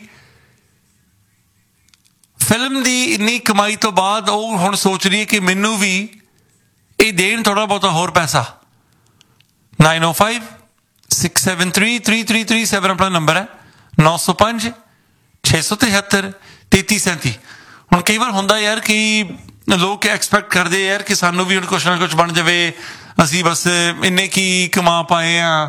A: ਫਿਲਮ ਦੀ ਇੰਨੀ ਕਮਾਈ ਤੋਂ ਬਾਅਦ ਉਹ ਹੁਣ ਸੋਚ ਰਹੀ ਹੈ ਕਿ ਮੈਨੂੰ ਵੀ ਇਹ ਦੇਣ ਥੋੜਾ ਬਹੁਤਾ ਹੋਰ ਪੈਸਾ। ਨਾਈਨ ਓ five six seven three three three three seven ਆਪਣਾ ਨੰਬਰ ਹੈ। ਨੌ ਸੌ ਪੰਜ ਛੇ ਸੌ ਤਿਹੱਤਰ ਤੇਤੀ ਸੈਂਤੀ। ਹੁਣ ਕਈ ਵਾਰ ਹੁੰਦਾ ਯਾਰ ਕਿ ਲੋਕ ਐਕਸਪੈਕਟ ਕਰਦੇ ਯਾਰ ਕਿ ਸਾਨੂੰ ਵੀ ਹੁਣ ਕੁਛ ਨਾ ਕੁਛ ਬਣ ਜਾਵੇ, ਅਸੀਂ ਬਸ ਇੰਨੇ ਕੀ ਕਮਾ ਪਾਏ ਆ।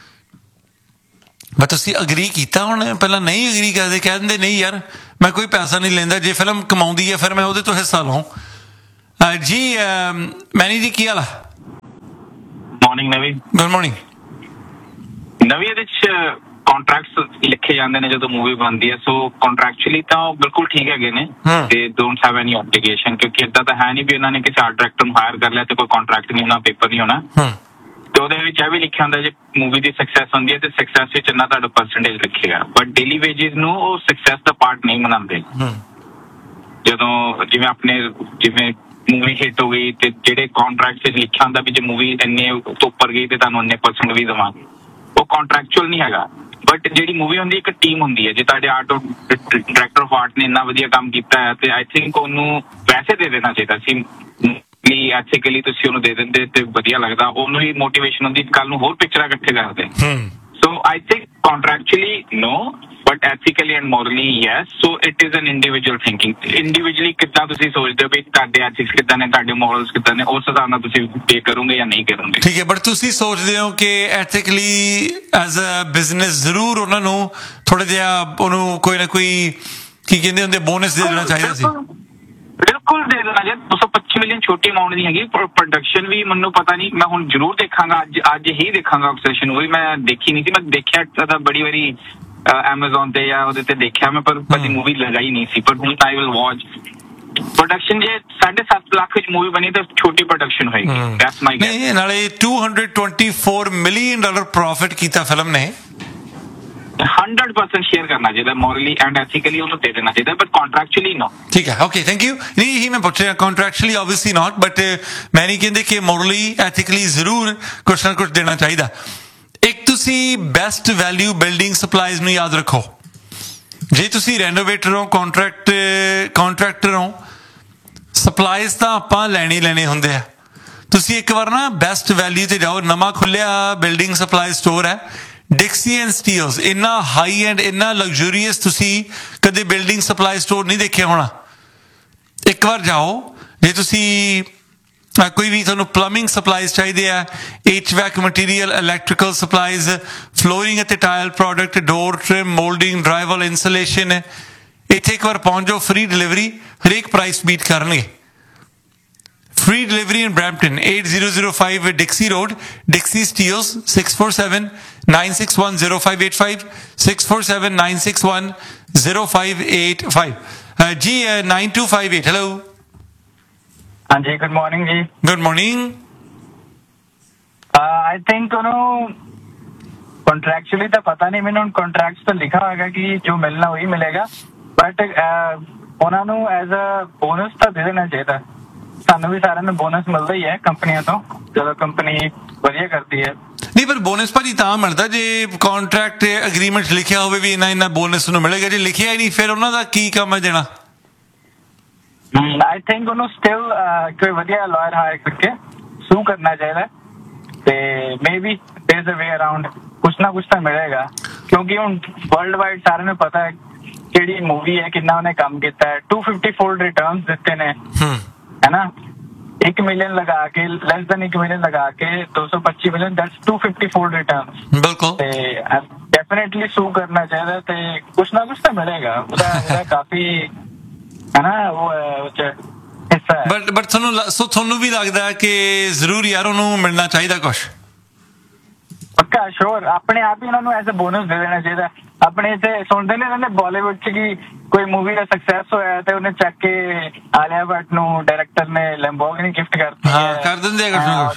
A: ਮੈਂ ਤੁਸੀਂ ਅਗਰੀ ਕੀਤਾ, ਹੁਣ ਪਹਿਲਾਂ ਨਹੀਂ ਅਗਰੀ ਕਰਦੇ, ਕਹਿ ਦਿੰਦੇ ਨਹੀਂ ਯਾਰ ਮੈਂ ਕੋਈ ਪੈਸਾ ਨਹੀਂ ਲੈਂਦਾ, ਜੇ ਫਿਲਮ ਕਮਾਉਂਦੀ ਹੈ ਫਿਰ ਮੈਂ ਉਹਦੇ ਤੋਂ ਹਿੱਸਾ ਲਵਾਂ। ਜੀ ਮੈਨੀ ਜੀ ਕੀ ਹਾਲ ਆ?
D: ਮਾਰਨਿੰਗ ਨਵੀ।
A: ਗੁੱਡ ਮਾਰਨਿੰਗ
D: ਨਵੀ। ਇਹਦੇ ਚ ਕੰਟਰੈਕਟਸ ਲਿਖੇ ਜਾਂਦੇ ਨੇ ਜਦੋਂ ਮੂਵੀ ਬਣਦੀ ਹੈ, ਸੋ ਕੰਟਰੈਕਚੁਅਲੀ ਤਾਂ ਉਹ ਬਿਲਕੁਲ ਠੀਕ ਹੈਗੇ ਨੇ ਤੇ ਡੋਂਟ ਹੈਵ ਐਨੀ ਆਬਲੀਗੇਸ਼ਨ, ਕਿਉਂਕਿ ਏਦਾਂ ਤਾਂ ਹੈ ਨਹੀਂ ਵੀ ਉਹਨਾਂ ਨੇ ਕਿਸੇ ਆਰਟ ਡਾਇਰੈਕਟਰ ਨੂੰ ਹਾਇਰ ਕਰ ਲਿਆ ਤੇ ਕੋਈ ਕੰਟਰੈਕਟ ਨਹੀਂ ਹੋਣਾ, ਪੇਪਰ ਨਹੀਂ ਹੋਣਾ। ਤੇ ਉਹਦੇ ਵਿੱਚ ਇਹ ਵੀ ਲਿਖਿਆ ਹੁੰਦਾ ਜੇ ਮੂਵੀ ਦੀ ਸਕਸੈਸ ਹੁੰਦੀ ਹੈ ਤੇ ਸਕਸੈਸ ਵਿੱਚ ਇੰਨਾ ਤੁਹਾਡਾ ਪਰਸੈਂਟੇਜ ਰੱਖੇਗਾ, ਬਟ ਡੇਲੀ ਵੇਜਿਸ ਨੂੰ ਉਹ ਸਕਸੈਸ ਦਾ ਪਾਰਟ ਨਹੀਂ ਮਨਾਉਂਦੇ। ਜਦੋਂ ਜਿਵੇਂ ਆਪਣੇ ਜਿਵੇਂ ਮੂਵੀ ਹਿੱਟ ਹੋ ਗਈ ਤੇ ਜਿਹੜੇ ਕੰਟਰੈਕਟ ਵਿੱਚ ਲਿਖਿਆ ਹੁੰਦਾ ਵੀ ਜੇ ਮੂਵੀ ਇੰਨੇ ਤੋਂ ਉੱਪਰ ਗਈ ਤੇ ਤੁਹਾਨੂੰ ਇੰਨੇ ਪਰਸੈਂਟ ਵੀ ਦੇਵਾਂਗੇ, ਉਹ ਕੰਟਰੈਕਚੁਅਲ ਨਹੀਂ ਹੈਗਾ। ਬਟ ਜਿਹੜੀ ਮੂਵੀ ਹੁੰਦੀ ਇੱਕ ਟੀਮ ਹੁੰਦੀ ਹੈ, ਜੇ ਤੁਹਾਡੇ ਆਰਟ ਡਾਇਰੈਕਟਰ ਆਫ ਆਰਟ ਨੇ ਇੰਨਾ ਵਧੀਆ ਕੰਮ ਕੀਤਾ ਹੈ ਤੇ ਆਈ ਥਿੰਕ ਉਹਨੂੰ ਪੈਸੇ ਦੇ ਦੇਣਾ ਚਾਹੀਦਾ ਸੀ। ਐਥੀਕਲੀ ਤੁਸੀਂ ਉਹਨੂੰ ਦੇ ਦਿੰਦੇ ਤੇ ਵਧੀਆ ਲੱਗਦਾ, ਉਹਨੂੰ ਹੀ ਮੋਟੀਵੇਸ਼ਨ ਹੁੰਦੀ ਕੱਲ ਨੂੰ ਹੋਰ ਪਿਕਚਰਾਂ ਇਕੱਠੇ ਕਰਦੇ। ਸੋ I think ਕੰਟਰੈਕਚੁਅਲੀ no, but ethically and morally yes. So it is an individual thinking. Individually ਕਿੱਦਾਂ ਤੁਸੀਂ ਸੋਚਦੇ ਹੋ ਵੀ ਤੁਹਾਡੇ ਐਥਿਕਸ ਕਿੱਦਾਂ ਨੇ, ਤੁਹਾਡੇ ਮੋਰਲਸ ਕਿੱਦਾਂ ਨੇ, ਉਸ ਹਿਸਾਬ ਨਾਲ ਤੁਸੀਂ ਪੇ ਕਰੋਗੇ ਜਾਂ ਨਹੀਂ ਕਰੋਗੇ।
A: ਠੀਕ ਹੈ, ਬਟ ਤੁਸੀਂ ਸੋਚਦੇ ਹੋ ਕਿ ਐਥਿਕਲੀ ਐਜ਼ ਅ ਬਿਜ਼ਨਸ ਜ਼ਰੂਰ ਉਹਨਾਂ ਨੂੰ ਥੋੜਾ ਜਿਹਾ ਉਹਨੂੰ ਕੋਈ ਨਾ ਕੋਈ ਕੀ ਕਹਿੰਦੇ ਹੁੰਦੇ ਬੋਨਸ ਦੇ ਦੇਣਾ ਚਾਹੀਦਾ ਸੀ?
D: ਬਿਲਕੁਲ ਦੇ ਦੇਣਾ ਚਾਹੀਦਾ। ਦੋ ਸੌ ਪੱਚੀ ਮਿਲੀਅਨ ਛੋਟੀ ਅਮਾਊਂਟ ਨਹੀਂ ਹੈਗੀ। ਪ੍ਰੋਡਕਸ਼ਨ ਵੀ ਮੈਨੂੰ ਪਤਾ ਨਹੀਂ, ਮੈਂ ਹੁਣ ਜ਼ਰੂਰ ਦੇਖਾਂਗਾ, ਅੱਜ ਅੱਜ ਹੀ ਦੇਖਾਂਗਾ ਆਬਸੈਸ਼ਨ। ਉਹ ਵੀ ਮੈਂ ਦੇਖੀ ਨਹੀਂ ਸੀ, ਮੈਂ ਦੇਖਿਆ ਤਾਂ ਬੜੀ ਵਾਰੀ ਐਮਾਜ਼ੋਨ ਤੇ ਜਾਂ ਉਹਦੇ ਤੇ ਦੇਖਿਆ ਮੈਂ, ਪਰ ਕਦੀ ਮੂਵੀ ਲਗਾਈ ਨਹੀਂ ਸੀ, ਪਰ ਹੁਣ ਆਈ ਵਿਲ ਵਾਚ। ਪ੍ਰੋਡਕਸ਼ਨ ਜੇ ਸਾਢੇ ਸੱਤ ਲੱਖ ਵਿੱਚ ਮੂਵੀ ਬਣੀ ਤਾਂ ਛੋਟੀ ਪ੍ਰੋਡਕਸ਼ਨ ਹੋਏਗੀ। That's my gas.
A: ਨਾਲੇ two hundred twenty four million dollar profit ਕੀਤਾ ਫਿਲਮ ਨੇ।
D: हंड्रेड परसेंट शेयर करना चाहिए मॉरली एंड एथिकली उन्हें दे देना चाहिए बट कॉन्ट्रैक्चुअली नो
A: ठीक है ओके थैंक यू नहीं ही मैं पूछ रहा कॉन्ट्रैक्चुअली ऑब्वियसली नॉट बट मैं नहीं कहते कि मॉरली एथिकली जरूर कुछ ना कुछ देना चाहिए एक तुसी बेस्ट वैल्यू बिल्डिंग सप्लाईज ਨੂੰ याद रखो ਜੇ ਤੁਸੀਂ ਰੈਨੋਵੇਟਰ ਹੋ ਕੰਟਰੈਕਟ ਕੰਟਰੈਕਟਰ ਹੋ ਸਪਲਾਈਜ਼ ਤਾਂ ਆਪਾਂ ਲੈਣੇ ਲੈਣੇ ਹੁੰਦੇ ਆ ਤੁਸੀਂ ਇੱਕ ਵਾਰ ਨਾ ਬੈਸਟ ਵੈਲਿਊ ਤੇ ਜਾਓ ਨਵਾਂ ਖੁੱਲਿਆ ਬਿਲਡਿੰਗ ਸਪਲਾਈ ਸਟੋਰ ਹੈ ਡਿਕਸੀ ਐਂਡ ਸਟੀਲਸ ਇੰਨਾ ਹਾਈ ਐਂਡ ਇੰਨਾ ਲਗਜ਼ਰੀਅਸ ਤੁਸੀਂ ਕਦੇ ਬਿਲਡਿੰਗ ਸਪਲਾਈ ਸਟੋਰ ਨਹੀਂ ਦੇਖਿਆ ਹੋਣਾ ਇੱਕ ਵਾਰ ਜਾਓ ਜੇ ਤੁਸੀਂ ਕੋਈ ਵੀ ਤੁਹਾਨੂੰ ਪਲੰਬਿੰਗ ਸਪਲਾਈਜ਼ ਚਾਹੀਦੇ ਆ H vac material electrical supplies flooring ਅਤੇ ਟਾਇਲ ਪ੍ਰੋਡਕਟ ਡੋਰ ਟ੍ਰਿਮ ਮੋਲਡਿੰਗ ਡਰਾਈਵਲ ਇੰਸੂਲੇਸ਼ਨ ਇੱਥੇ ਇੱਕ ਵਾਰ ਪਹੁੰਚ ਜਾਓ ਫ੍ਰੀ ਡਿਲੀਵਰੀ ਹਰੇਕ ਪ੍ਰਾਈਸ ਬੀਟ ਕਰਨਗੇ Free delivery in Brampton, eight thousand five Dixie Road, Dixie Steels, six four seven, nine six one, zero five eight five, six four seven, nine six one, zero five eight five. Uh, G, uh, nine two five eight, hello.
E: हाँ जी, good morning ji.
A: Good morning.
E: Uh, I think you know, contractually तो पता नहीं मैंने उन contracts तो लिखा होगा कि जो मिलना वही मिलेगा, but उन्होंने ਨੂੰ as a bonus ਤਾਂ ਦੇ ਦੇਣਾ ਚਾਹੀਦਾ. ਸਾਨੂੰ ਵੀ ਸਾਰਿਆਂ ਨੂੰ ਬੋਨਸ ਮਿਲਦਾ ਹੀ ਹੈ ਕੰਪਨੀਆਂ ਤੋਂ ਜਦੋਂ ਕੰਪਨੀ ਵਧੀਆ ਕਰਦੀ ਹੈ
A: ਨਹੀਂ ਪਰ ਬੋਨਸ ਭਾਜੀ ਤਾਂ ਮਿਲਦਾ ਜੇ ਕੰਟਰੈਕਟ ਐਗਰੀਮੈਂਟ ਲਿਖਿਆ ਹੋਵੇ ਵੀ ਇਹਨਾਂ ਇਹਨਾਂ ਬੋਨਸ ਨੂੰ ਮਿਲੇਗਾ ਜੇ ਲਿਖਿਆ ਹੀ ਨਹੀਂ ਫਿਰ ਉਹਨਾਂ ਦਾ ਕੀ ਕੰਮ ਹੈ ਦੇਣਾ
E: ਆਈ ਥਿੰਕ ਉਹਨੂੰ ਸਟਿਲ ਕੋਈ ਵਧੀਆ ਲਾਇਰ ਹਾਇਰ ਕਰਕੇ ਸੂ ਕਰਨਾ ਚਾਹੀਦਾ ਤੇ maybe ਦੇयर is a way around ਕੁਛ ਨਾ ਕੁਛ ਤਾਂ ਮਿਲੇਗਾ ਕਿਉਂਕਿ ਹੁਣ ਵਰਲਡ ਵਾਈਡ ਸਾਰਿਆਂ ਨੂੰ ਪਤਾ ਹੈ ਕਿਹੜੀ ਮੂਵੀ ਹੈ ਕਿੰਨਾ ਉਹਨੇ ਕੰਮ ਕੀਤਾ ਹੈ two fifty fold ਰਿਟਰਨਸ ਦਿੱਤੇ ਨੇ है ना एक मिलियन लगा के लेस देन एक मिलियन लगा के दो सौ पच्चीस million that's to fifty four return
A: बिल्कुल
E: डेफिनेटली सू करना चाहिए ते कुछ ना कुछ तो मिलेगा उदा उदा काफी है ना वो हिस्सा है
A: बट बट ਤੁਹਾਨੂੰ ਸੋ ਤੁਹਾਨੂੰ ਵੀ ਲੱਗਦਾ ਹੈ ਕਿ ਜ਼ਰੂਰ ਯਾਰ ਉਹਨੂੰ ਮਿਲਣਾ ਚਾਹੀਦਾ ਕੁਛ
E: ਪੱਕਾ ਸ਼ੋਰ ਆਪਣੇ ਆਪ ਹੀ ਉਹਨਾਂ ਨੂੰ ਐਸੇ ਬੋਨਸ ਦੇ ਦੇਣਾ ਚਾਹੀਦਾ ਆਪਣੇ ਤੇ ਸੁਣਦੇ ਨੇ ਇਹਨਾਂ ਨੇ ਬਾਲੀਵੁੱਡ ਚ ਕੀ ਕੋਈ ਮੂਵੀ ਦਾ ਸਕਸੈਸ ਹੋਇਆ ਤੇ ਉਹਨੇ ਚੱਕ ਕੇ ਆਲਿਆ ਭੱਟ ਨੂੰ ਡਾਇਰੈਕਟਰ ਨੇ ਲੈਂਬੋਰਗਿਨੀ ਗਿਫਟ ਕਰਤੀ
A: ਹਾਂ ਕਰ ਦਿੰਦੇ ਆ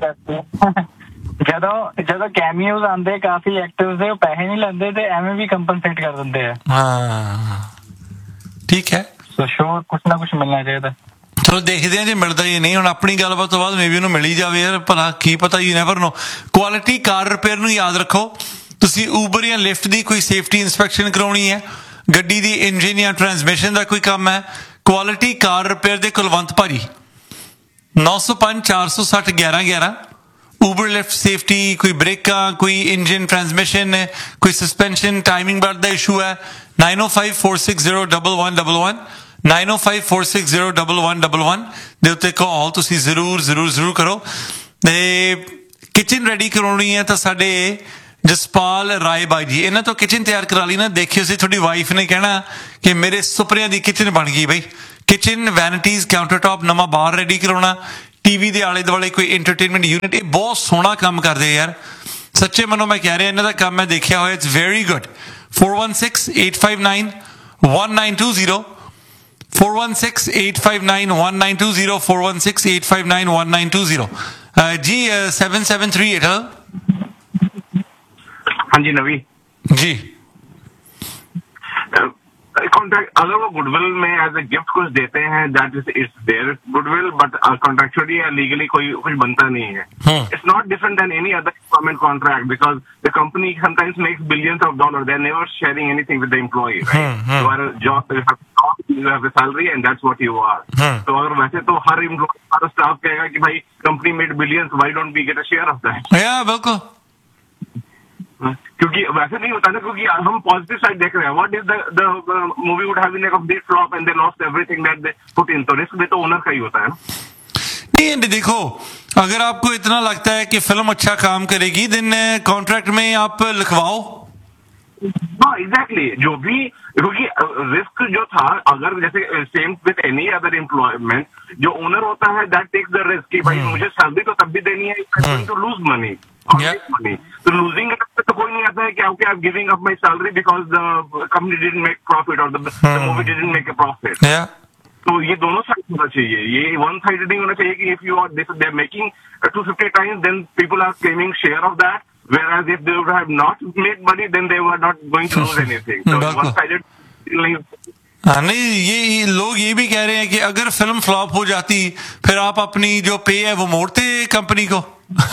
E: ਜਦੋਂ ਜਦੋਂ ਕੈਮੀਓਜ਼ ਆਉਂਦੇ ਕਾਫੀ ਐਕਟਰਸ ਦੇ ਉਹ ਪੈਸੇ ਨਹੀਂ ਲੈਂਦੇ ਤੇ ਐਵੇਂ ਵੀ ਕੰਪਨਸੇਟ ਕਰ ਦਿੰਦੇ ਆ
A: ਹਾਂ ਠੀਕ ਹੈ
E: ਸੋ ਸ਼ੋਰ ਕੁਛ ਨਾ ਕੁਛ ਮਿਲਣਾ ਚਾਹੀਦਾ
A: ਚਲੋ ਦੇਖਦੇ ਆ ਜੇ ਮਿਲਦਾ ਹੀ ਨਹੀਂ ਹੁਣ ਆਪਣੀ ਗੱਲਬਾਤ ਤੋਂ ਬਾਅਦ ਮੇਬੀ ਉਹਨੂੰ ਮਿਲ ਹੀ ਜਾਵੇ ਯਾਰ ਭਲਾ ਕੀ ਪਤਾ you never know quality car repair ਨੂੰ ਯਾਦ ਰੱਖੋ ਤੁਸੀਂ ਊਬਰ ਜਾਂ ਲਿਫਟ ਦੀ ਕੋਈ ਸੇਫਟੀ ਇਨਸਪੈਕਸ਼ਨ ਕਰਾਉਣੀ ਹੈ ਗੱਡੀ ਦੀ ਇੰਜਨ ਜਾਂ ਟਰਾਂਸਮਿਸ਼ਨ ਦਾ ਕੋਈ ਕੰਮ ਹੈ ਕੁਆਲਿਟੀ ਕਾਰ ਰਿਪੇਅਰ ਦੇ ਕੁਲਵੰਤ ਭਾਜੀ ਨੌ ਸੌ ਪੰਜ ਚਾਰ ਸੌ ਸੱਠ ਗਿਆਰਾਂ ਗਿਆਰਾਂ ਊਬਰ ਲਿਫਟ ਸੇਫਟੀ ਕੋਈ ਬ੍ਰੇਕਾਂ ਕੋਈ ਇੰਜਨ ਟਰਾਂਸਮਿਸ਼ਨ ਕੋਈ ਸਸਪੈਂਸ਼ਨ ਟਾਈਮਿੰਗ ਬੈਲਟ ਦਾ ਇਸ਼ੂ ਹੈ nine oh five four six zero one one one one nine oh five four six zero one one one one ਦੇ ਉੱਤੇ ਕਾਲ ਤੁਸੀਂ ਜ਼ਰੂਰ ਜ਼ਰੂਰ ਜ਼ਰੂਰ ਕਰੋ ਤੇ ਕਿਚਨ ਰੈਡੀ ਕਰਾਉਣੀ ਹੈ ਤਾਂ ਸਾਡੇ ਜਸਪਾਲ ਰਾਏ ਬਾਈ ਜੀ ਇਹਨਾਂ ਤੋਂ ਕਿਚਨ ਤਿਆਰ ਕਰਾ ਲਈ ਨਾ ਦੇਖਿਓ ਸੀ ਤੁਹਾਡੀ ਵਾਈਫ ਨੇ ਕਹਿਣਾ ਕਿ ਮੇਰੇ ਸੁਪਨਿਆਂ ਦੀ ਕਿਚਨ ਬਣ ਗਈ ਬਈ ਕਿਚਨ ਵੈਨਿਟੀਜ਼ ਕਾਊਂਟਰ ਟਾਪ ਨਵਾਂ ਬਾਹਰ ਰੈਡੀ ਕਰਾਉਣਾ ਟੀਵੀ ਦੇ ਆਲੇ ਦੁਆਲੇ ਕੋਈ ਐਂਟਰਟੇਨਮੈਂਟ ਯੂਨਿਟ ਇਹ ਬਹੁਤ ਸੋਹਣਾ ਕੰਮ ਕਰਦੇ ਯਾਰ ਸੱਚੇ ਮਨੋਂ ਮੈਂ ਕਹਿ ਰਿਹਾ ਇਹਨਾਂ ਦਾ ਕੰਮ ਮੈਂ ਦੇਖਿਆ ਹੋਇਆ it's very good four one six eight five nine one nine two zero four one six eight five nine one nine two zero four one six eight five nine one nine two zero ji seven seven three eight
B: हाँ जी नवी
A: जी
B: कॉन्ट्रैक्ट अगर वो गुडविल में एज ए गिफ्ट कुछ देते हैं that is it's their goodwill but contractually या लीगली कोई कुछ बनता नहीं है it's not different then any other government contract because the company sometimes makes billions of dollar they are never sharing anything with the employee right you are job you have a salary and that's what you are तो अगर वैसे तो हर एम्प्लॉय हर स्टाफ कहेगा कि भाई company made billions why don't we get a share of that
A: या बिल्कुल
B: क्योंकि वैसे नहीं होता ना क्योंकि हम पॉजिटिव साइड देख रहे हैं what is the the movie would have been like of this flop and they lost everything that they put in तो रिस्क भी तो ओनर का ही होता है ना
A: नहीं देखो अगर आपको इतना लगता है कि फिल्म अच्छा काम करेगी देन कॉन्ट्रैक्ट में आप लिखवाओ
B: हाँ एग्जैक्टली जो भी क्योंकि रिस्क जो था अगर जैसे same with any other employment जो ओनर होता है दैट टेक्स द रिस्क कि भाई मुझे सैलरी तो तब भी देनी है टू लूज मनी मनी तो लूजिंग तो कोई नहीं आता है कि okay I am giving up my salary because the company didn't make profit और the movie didn't make a profit तो ये दोनों साइड होना चाहिए ये वन साइडेड नहीं होना चाहिए कि if you are they are making two hundred fifty times then people are claiming share of that
F: whereas if they would have not made money, then they were not going to lose anything. So one-sided.
A: हाँ नहीं, ये लोग ये भी कह रहे हैं कि अगर फिल्म फ्लॉप हो जाती फिर आप अपनी जो पे है वो मोड़ते कंपनी को.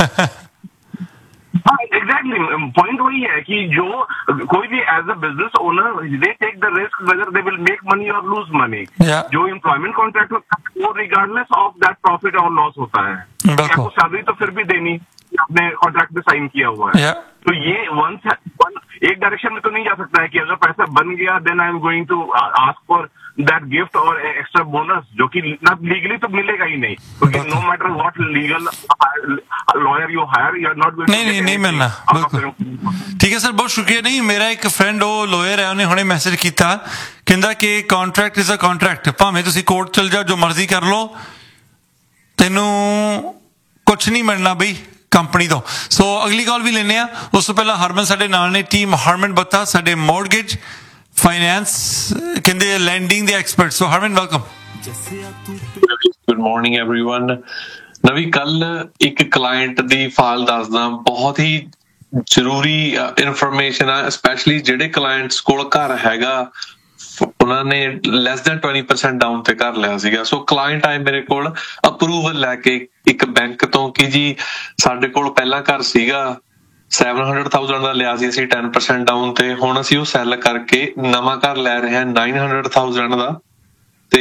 F: एग्जैक्टली पॉइंट वही है कि जो कोई भी as a business owner they take the risk whether they will make money और लूज मनी. जो एम्प्लॉयमेंट कॉन्ट्रैक्ट होता है वो रिगार्डलेस ऑफ दैट प्रॉफिट और लॉस होता है. आपको सैलरी तो फिर भी देनी, आपने कॉन्ट्रैक्ट में साइन किया हुआ है. तो ये वन एक डायरेक्शन में तो नहीं जा सकता है कि अगर पैसा बन गया then I am going to ask for that gift और एक्स्ट्रा बोनस, जो कि ना लीगली तो मिलेगा ही नहीं, क्योंकि no matter what legal lawyer you hire you are not going.
A: नहीं नहीं नहीं मिलना. बिल्कुल ठीक है सर, बहुत शुक्रिया. नहीं, मेरा एक फ्रेंड ਉਹ ਲਾਇਰ ਹੈ, ਉਹਨੇ ਹੁਣੇ ਮੈਸੇਜ ਕੀਤਾ, ਕਹਿੰਦਾ ਕਿ ਕੰਟਰੈਕਟ ਇਜ਼ ਅ ਕੰਟਰੈਕਟ, ਭਾਵੇਂ ਤੁਸੀਂ ਕੋਰਟ ਚਲ ਜਾਓ, ਜੋ ਮਰਜ਼ੀ ਕਰ ਲਓ, ਤੈਨੂੰ ਕੁਛ ਨਹੀਂ ਮਿਲਣਾ ਬਈ ਕੰਪਨੀ ਤੋਂ. ਸੋ ਅਗਲੀ ਕਾਲ ਵੀ ਲੈਂਦੇ ਆ. ਉਸ ਤੋਂ ਪਹਿਲਾਂ ਹਰਮਨ ਸਾਡੇ ਨਾਲ ਨੇ, ਟੀਮ ਹਰਮਨ ਬੱਤਾ, ਸਾਡੇ ਮੌਰਗੇਜ ਫਾਈਨੈਂਸ ਕਹਿੰਦੇ ਲੈਂਡਿੰਗ ਦੇ ਐਕਸਪਰਟ. ਸੋ ਹਰਮਨ ਵੈਲਕਮ.
G: Good morning everyone. ਨਵੀ ਕੱਲ ਇੱਕ ਕਲਾਇੰਟ ਦੀ ਫਾਈਲ ਦੱਸਦਾ, ਬਹੁਤ ਹੀ ਜ਼ਰੂਰੀ ਇਨਫੋਰਮੇਸ਼ਨ ਆ, ਸਪੈਸ਼ਲੀ ਜਿਹੜੇ ਕਲਾਇੰਟਸ ਕੋਲ ਘਰ ਹੈਗਾ, ਉਹਨਾਂ ਨੇ less than twenty percent down ਤੇ ਘਰ ਲਿਆ ਸੀਗਾ. ਸੋ ਕਲਾਇੰਟ ਆਏ ਮੇਰੇ ਕੋਲ ਅਪਰੂਵਲ ਲੈ ਕੇ ਇੱਕ ਬੈਂਕ ਤੋਂ ਕਿ ਜੀ ਸਾਡੇ ਕੋਲ ਪਹਿਲਾਂ ਘਰ ਸੀਗਾ ਸੈਵਨ ਹੰਡਰਡ ਥਾਊਜੈਂਡ ਦਾ ਲਿਆ ਸੀ ਅਸੀਂ ਟੈਨ ਪਰਸੈਂਟ ਡਾਊਨ ਤੇ, ਹੁਣ ਅਸੀਂ ਉਹ ਸੈਲ ਕਰਕੇ ਨਵਾਂ ਘਰ ਲੈ ਰਹੇ ਹਾਂ ਨਾਈਨ ਹੰਡਰਡ ਥਾਊਜੈਂਡ ਦਾ, ਤੇ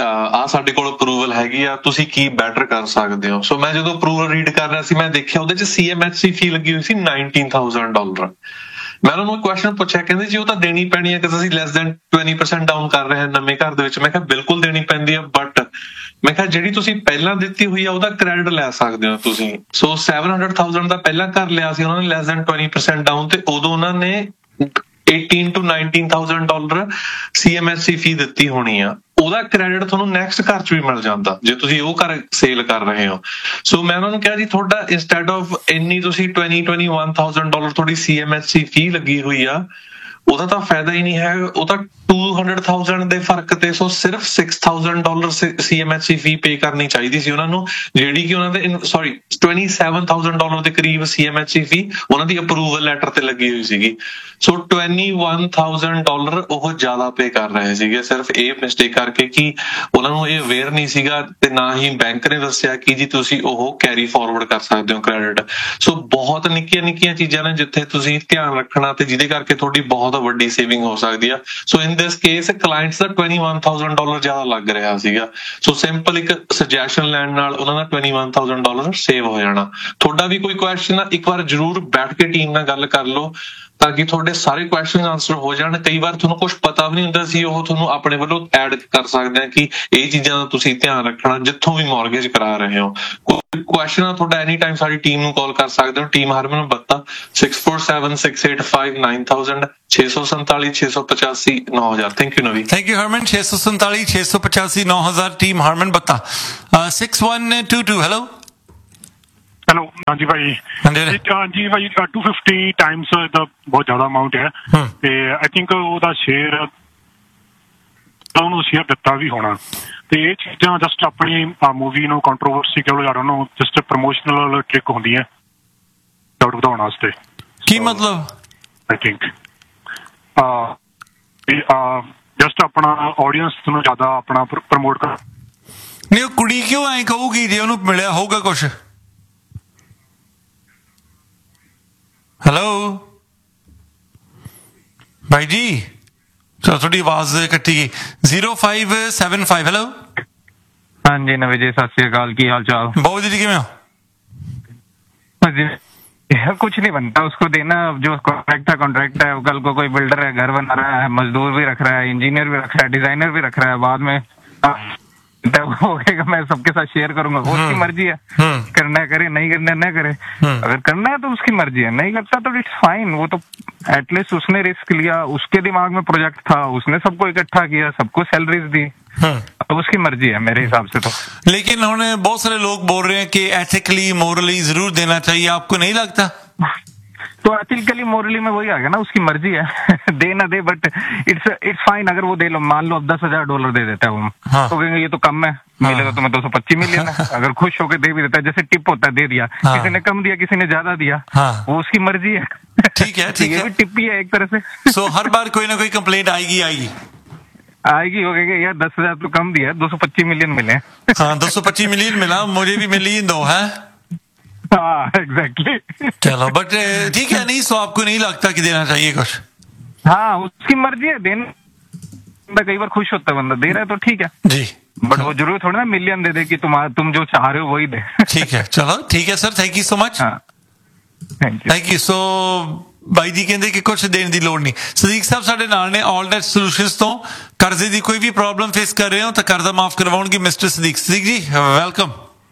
G: ਆ ਸਾਡੇ ਕੋਲ ਅਪਰੂਵਲ ਹੈਗੀ ਆ, ਤੁਸੀਂ ਕੀ ਬੈਟਰ ਕਰ ਸਕਦੇ ਹੋ. ਸੋ ਮੈਂ ਜਦੋਂ ਅਪਰੂਵਲ ਰੀਡ ਕਰ ਰਿਹਾ ਸੀ, ਮੈਂ ਦੇਖਿਆ ਉਹਦੇ ਚ ਸੀ ਐਮ ਐਚ ਸੀ ਫੀ ਲੱਗੀ ਹੋਈ ਸੀ ਨਾਈਨਟੀਨ ਥਾਊਜੈਂਡ ਡਾਲਰ. ਮੈਂ ਉਹਨਾਂ ਨੂੰ ਕੁਐਸਚਨ ਪੁੱਛਿਆ, ਕਹਿੰਦੇ ਜੀ ਉਹ ਤਾਂ ਦੇਣੀ ਪੈਣੀ ਹੈ ਕਿ ਅਸੀਂ less than twenty percent down ਕਰ ਰਹੇ ਹਾਂ ਨਵੇਂ ਘਰ ਦੇ ਵਿੱਚ. ਮੈਂ ਕਿਹਾ ਬਿਲਕੁਲ ਦੇਣੀ ਪੈਂਦੀ ਆ, ਬਟ ਮੈਂ ਕਿਹਾ ਜਿਹੜੀ ਤੁਸੀਂ ਪਹਿਲਾਂ ਦਿੱਤੀ ਹੋਈ ਆ ਉਹਦਾ ਕ੍ਰੈਡਿਟ ਲੈ ਸਕਦੇ ਹੋ ਤੁਸੀਂ. ਸੋ ਸੈਵਨ ਹੰਡਰਡ ਥਾਊਜੈਂਡ ਦਾ ਪਹਿਲਾਂ ਘਰ ਲਿਆ ਸੀ ਉਹਨਾਂ ਨੇ less than twenty percent down ਤੇ, ਉਦੋਂ ਉਹਨਾਂ ਨੇ eighteen to nineteen thousand dollar C M H C ਫੀ ਦਿੱਤੀ ਹੋਣੀ ਆ. ਉਹਦਾ ਕ੍ਰੈਡਿਟ ਤੁਹਾਨੂੰ ਨੈਕਸਟ ਘਰ ਚ ਵੀ ਮਿਲ ਜਾਂਦਾ ਜੇ ਤੁਸੀਂ ਉਹ ਘਰ ਸੇਲ ਕਰ ਰਹੇ ਹੋ. ਸੋ ਮੈਂ ਉਹਨਾਂ ਨੂੰ ਕਿਹਾ ਜੀ ਤੁਹਾਡਾ ਇੰਸਟੈਡ ਆਫ ਇੰਨੀ ਤੁਸੀਂ twenty twenty-one thousand ਡਾਲਰ ਤੁਹਾਡੀ ਸੀ ਐਮ ਐਚ ਸੀ ਫੀ ਲੱਗੀ ਹੋਈ ਆ, ਉਹਦਾ ਤਾਂ ਫਾਇਦਾ ਹੀ ਨਹੀਂ ਹੈ, ਉਹ ਤਾਂ two hundred thousand ਦੇ ਫਰਕ ਤੇ. ਸੋ ਸਿਰਫ six thousand ਡਾਲਰ ਸੀ ਐਮ ਐਚ ਸੀ ਫੀ ਪੇ ਕਰਨੀ ਚਾਹੀਦੀ ਸੀ ਉਹਨਾਂ ਨੂੰ, ਜਿਹੜੀ ਕਿ ਉਹਨਾਂ ਦੇ ਸੌਰੀ twenty-seven thousand ਡਾਲਰ ਦੇ ਕਰੀਬ ਸੀ ਐਮ ਐਚ ਸੀ ਫੀ ਉਹਨਾਂ ਦੀ ਅਪਰੂਵਲ ਲੈਟਰ ਤੇ ਲੱਗੀ ਹੋਈ ਸੀਗੀ. ਸੋ twenty-one thousand ਡਾਲਰ ਉਹ ਜ਼ਿਆਦਾ ਪੇ ਕਰ ਰਹੇ ਸੀਗੇ, ਸਿਰਫ ਇਹ ਮਿਸਟੇਕ ਕਰਕੇ ਕਿ ਉਹਨਾਂ ਨੂੰ ਇਹ ਅਵੇਅਰ ਨਹੀਂ ਸੀਗਾ ਤੇ ਨਾ ਹੀ ਬੈਂਕ ਨੇ ਦੱਸਿਆ ਕਿ ਜੀ ਤੁਸੀਂ ਉਹ ਕੈਰੀ ਫਾਰਵਰਡ ਕਰ ਸਕਦੇ ਹੋ ਕ੍ਰੈਡਿਟ. ਸੋ ਬਹੁਤ ਨਿੱਕੀਆਂ ਨਿੱਕੀਆਂ ਚੀਜ਼ਾਂ ਨੇ ਜਿੱਥੇ ਤੁਸੀਂ ਧਿਆਨ ਰੱਖਣਾ ਤੇ ਜਿਹਦੇ ਕਰਕੇ ਤੁਹਾਡੀ ਬਹੁਤ ਵੱਡੀ ਸੇਵਿੰਗ ਹੋ ਸਕਦੀ ਆ. ਸੋ ਇਨ this case clients the twenty-one thousand dollar ਜ਼ਿਆਦਾ ਲੱਗ ਰਿਹਾ ਸੀਗਾ. ਸੋ ਸਿੰਪਲ ਇੱਕ ਸੁਜੈਸ਼ਨ ਲੈਣ ਨਾਲ ਉਹਨਾਂ ਦਾ twenty-one thousand ਡਾਲਰ ਸੇਵ ਹੋ ਜਾਣਾ. ਤੁਹਾਡਾ ਵੀ ਕੋਈ ਕੁਐਸਚਨ ਆ, ਇੱਕ ਵਾਰ ਜ਼ਰੂਰ ਬੈਠ ਕੇ ਟੀਮ ਨਾਲ ਗੱਲ ਕਰ ਲਓ ਤਾਂ ਕਿ ਤੁਹਾਡੇ ਸਾਰੇ ਕੁਐਸਚਨ ਆਨਸਰ ਹੋ ਜਾਣ. ਕਈ ਵਾਰ ਤੁਹਾਨੂੰ ਕੁਝ ਪਤਾ ਵੀ ਨਹੀਂ ਹੁੰਦਾ ਸੀ, ਉਹ ਤੁਹਾਨੂੰ ਆਪਣੇ ਵੱਲੋਂ ਐਡ ਕਰ ਸਕਦੇ ਆ ਕਿ ਇਹ ਚੀਜ਼ਾਂ ਦਾ ਤੁਸੀਂ ਧਿਆਨ ਰੱਖਣਾ ਜਿੱਥੋਂ ਵੀ ਮੌਰਗੇਜ ਕਰਾ ਰਹੇ ਹੋ. ਕੋਈ ਕੁਐਸਚਨ ਆ ਤੁਹਾਡਾ ਐਨੀ ਟਾਈਮ ਸਾਡੀ ਟੀਮ ਨੂੰ ਕਾਲ ਕਰ ਸਕਦੇ ਹੋ. ਟੀਮ ਹਰਮਨ ਬੱਤਾ six four seven six eight five nine thousand ਛੇ ਸੌ ਸੰਤਾਲੀ ਛੇ ਸੌ ਪਚਾਸੀ ਨੌ ਹਜ਼ਾਰ. ਥੈਂਕ ਯੂ ਨਵੀ.
A: ਥੈਂਕ ਯੂ ਹਰਮਨ. ਛੇ ਸੌ ਸੰਤਾਲੀ ਛੇ ਸੌ ਪਚਾਸੀ ਨੌ ਹਜ਼ਾਰ, ਟੀਮ ਹਰਮਨ ਬੱਤਾ. six one two two hello.
H: Hello ਹਾਂਜੀ ਭਾਈ. ਹਾਂਜੀ ਭਾਈ ਟੂ ਫਿਫਟੀ ਟਾਈਮਸ ਦਾ ਬਹੁਤ ਜ਼ਿਆਦਾ ਅਮਾਊਂਟ ਹੈ ਤੇ ਆਈ ਥਿੰਕ ਉਹਦਾ ਸ਼ੇਅਰ ਉਹਨੂੰ ਸ਼ੇਅਰ ਦਿੱਤਾ ਵੀ ਹੋਣਾ ਤੇ ਇਹ ਚੀਜ਼ਾਂ ਜਸਟ ਆਪਣੀ ਮੂਵੀ ਨੂੰ ਕੰਟਰੋਵਰਸੀ ਕਹਿ ਲਓ, ਉਹਨੂੰ ਜਸਟ ਪ੍ਰਮੋਸ਼ਨਲ ਟ੍ਰਿਕ ਹੁੰਦੀ ਹੈ ਡਾਊਟ ਵਧਾਉਣ ਵਾਸਤੇ.
A: ਕੀ ਮਤਲਬ?
H: ਆਈ ਥਿੰਕ ਜਸਟ ਆਪਣਾ ਆਡੀਅੰਸ ਨੂੰ ਜ਼ਿਆਦਾ ਆਪਣਾ ਪ੍ਰਮੋਟ ਕਰ.
A: ਨਹੀਂ ਉਹ ਕੁੜੀ ਕਿਉਂ ਐਂ ਕਹੂਗੀ ਜੇ ਉਹਨੂੰ ਮਿਲਿਆ ਹੋਊਗਾ ਕੁਛ? ਹੈਲੋ ਭਾਈ ਜੀ, ਚਲੋ ਤੁਹਾਡੀ ਆਵਾਜ਼ ਕੱਟੀ ਗਈ. Zero five seven five hello.
I: ਹਾਂਜੀ ਨਵੇਂ ਜੀ, ਸਤਿ ਸ੍ਰੀ ਅਕਾਲ, ਕੀ ਹਾਲ ਚਾਲ?
A: ਬਹੁਤ ਜੀ, ਕਿਵੇਂ ਹੋ?
I: कुछ नहीं बनता, उसको देना जो कॉन्ट्रैक्ट है कॉन्ट्रैक्ट है. कल को कोई बिल्डर है घर बना रहा है, मजदूर भी रख रहा है, इंजीनियर भी रख रहा है, डिजाइनर भी रख रहा है, बाद में मैं सबके साथ शेयर करूंगा. वो उसकी मर्जी है, करना है करे, नहीं करना है न करे. अगर करना है तो उसकी मर्जी है, नहीं करता तो इट्स फाइन. वो तो एटलीस्ट उसने रिस्क लिया, उसके दिमाग में प्रोजेक्ट था, उसने सबको इकट्ठा किया, सबको सैलरीज दी, अब उसकी मर्जी है मेरे हिसाब से तो.
A: लेकिन उन्होंने बहुत सारे लोग बोल रहे हैं कि एथिकली मोरली जरूर देना चाहिए, आपको नहीं लगता?
I: तो एथिकली मोरली में वही आ गया ना, उसकी मर्जी है दे ना दे, बट इट्स इट्स फाइन। अगर वो दे लो, मान लो अब दस हजार डॉलर दे देता है वो, हाँ। तो कहेंगे ये तो कम है, मिलेगा तुम्हें दो सौ पच्चीस मिलियन है। अगर खुश होकर दे भी देता है, जैसे टिप होता है, दे दिया, हाँ। किसी ने कम दिया, किसी ने ज्यादा दिया, हाँ। वो उसकी मर्जी है।
A: ठीक है, ठीक है,
I: टिप ही है एक तरह से।
A: सो हर बार कोई ना कोई कंप्लेंट आएगी आएगी
I: आएगी हो गया यार दस हजार तो कम दिया, दो सौ पच्चीस मिलियन मिले।
A: हाँ, दो सौ पच्चीस मिलियन मिला, मुझे भी मिलियन दो है।
I: हाँ एग्जैक्टली।
A: चलो, बट ठीक है, नहीं सो आपको नहीं लगता कि देना चाहिए कुछ?
I: हाँ, उसकी मर्जी है देने, कई बार खुश होता है बंदा, दे रहा है तो ठीक है
A: जी,
I: बट वो जरूर थोड़ी ना मिलियन दे दे कि तुम तुम जो चाह रहे हो वही दे।
A: ठीक है, चलो ठीक है sir, thank you so much.
I: Thank you
A: thank you. सो ਬਾਈ ਜੀ ਕਹਿੰਦੇ ਕਿ ਕੁਝ ਦੇਣ ਦੀ ਲੋੜ ਨਹੀਂ। ਸਦੀਕ ਸਾਹਿਬ ਸਾਡੇ ਨਾਲ ਨੇ ਆਲਨੈਟ ਸੋਲੂਸ਼ਨਸ ਤੋਂ। ਕਰਜ਼ੇ ਦੀ ਕੋਈ ਵੀ ਪ੍ਰੋਬਲਮ ਫੇਸ ਕਰ ਰਹੇ ਹੋ ਤਾਂ ਕਰਜ਼ਾ ਮਾਫ ਕਰਵਾਉਣਗੇ ਮਿਸਟਰ ਸਦੀਕ। ਸਦੀਕ ਜੀ ਵੈਲਕਮ।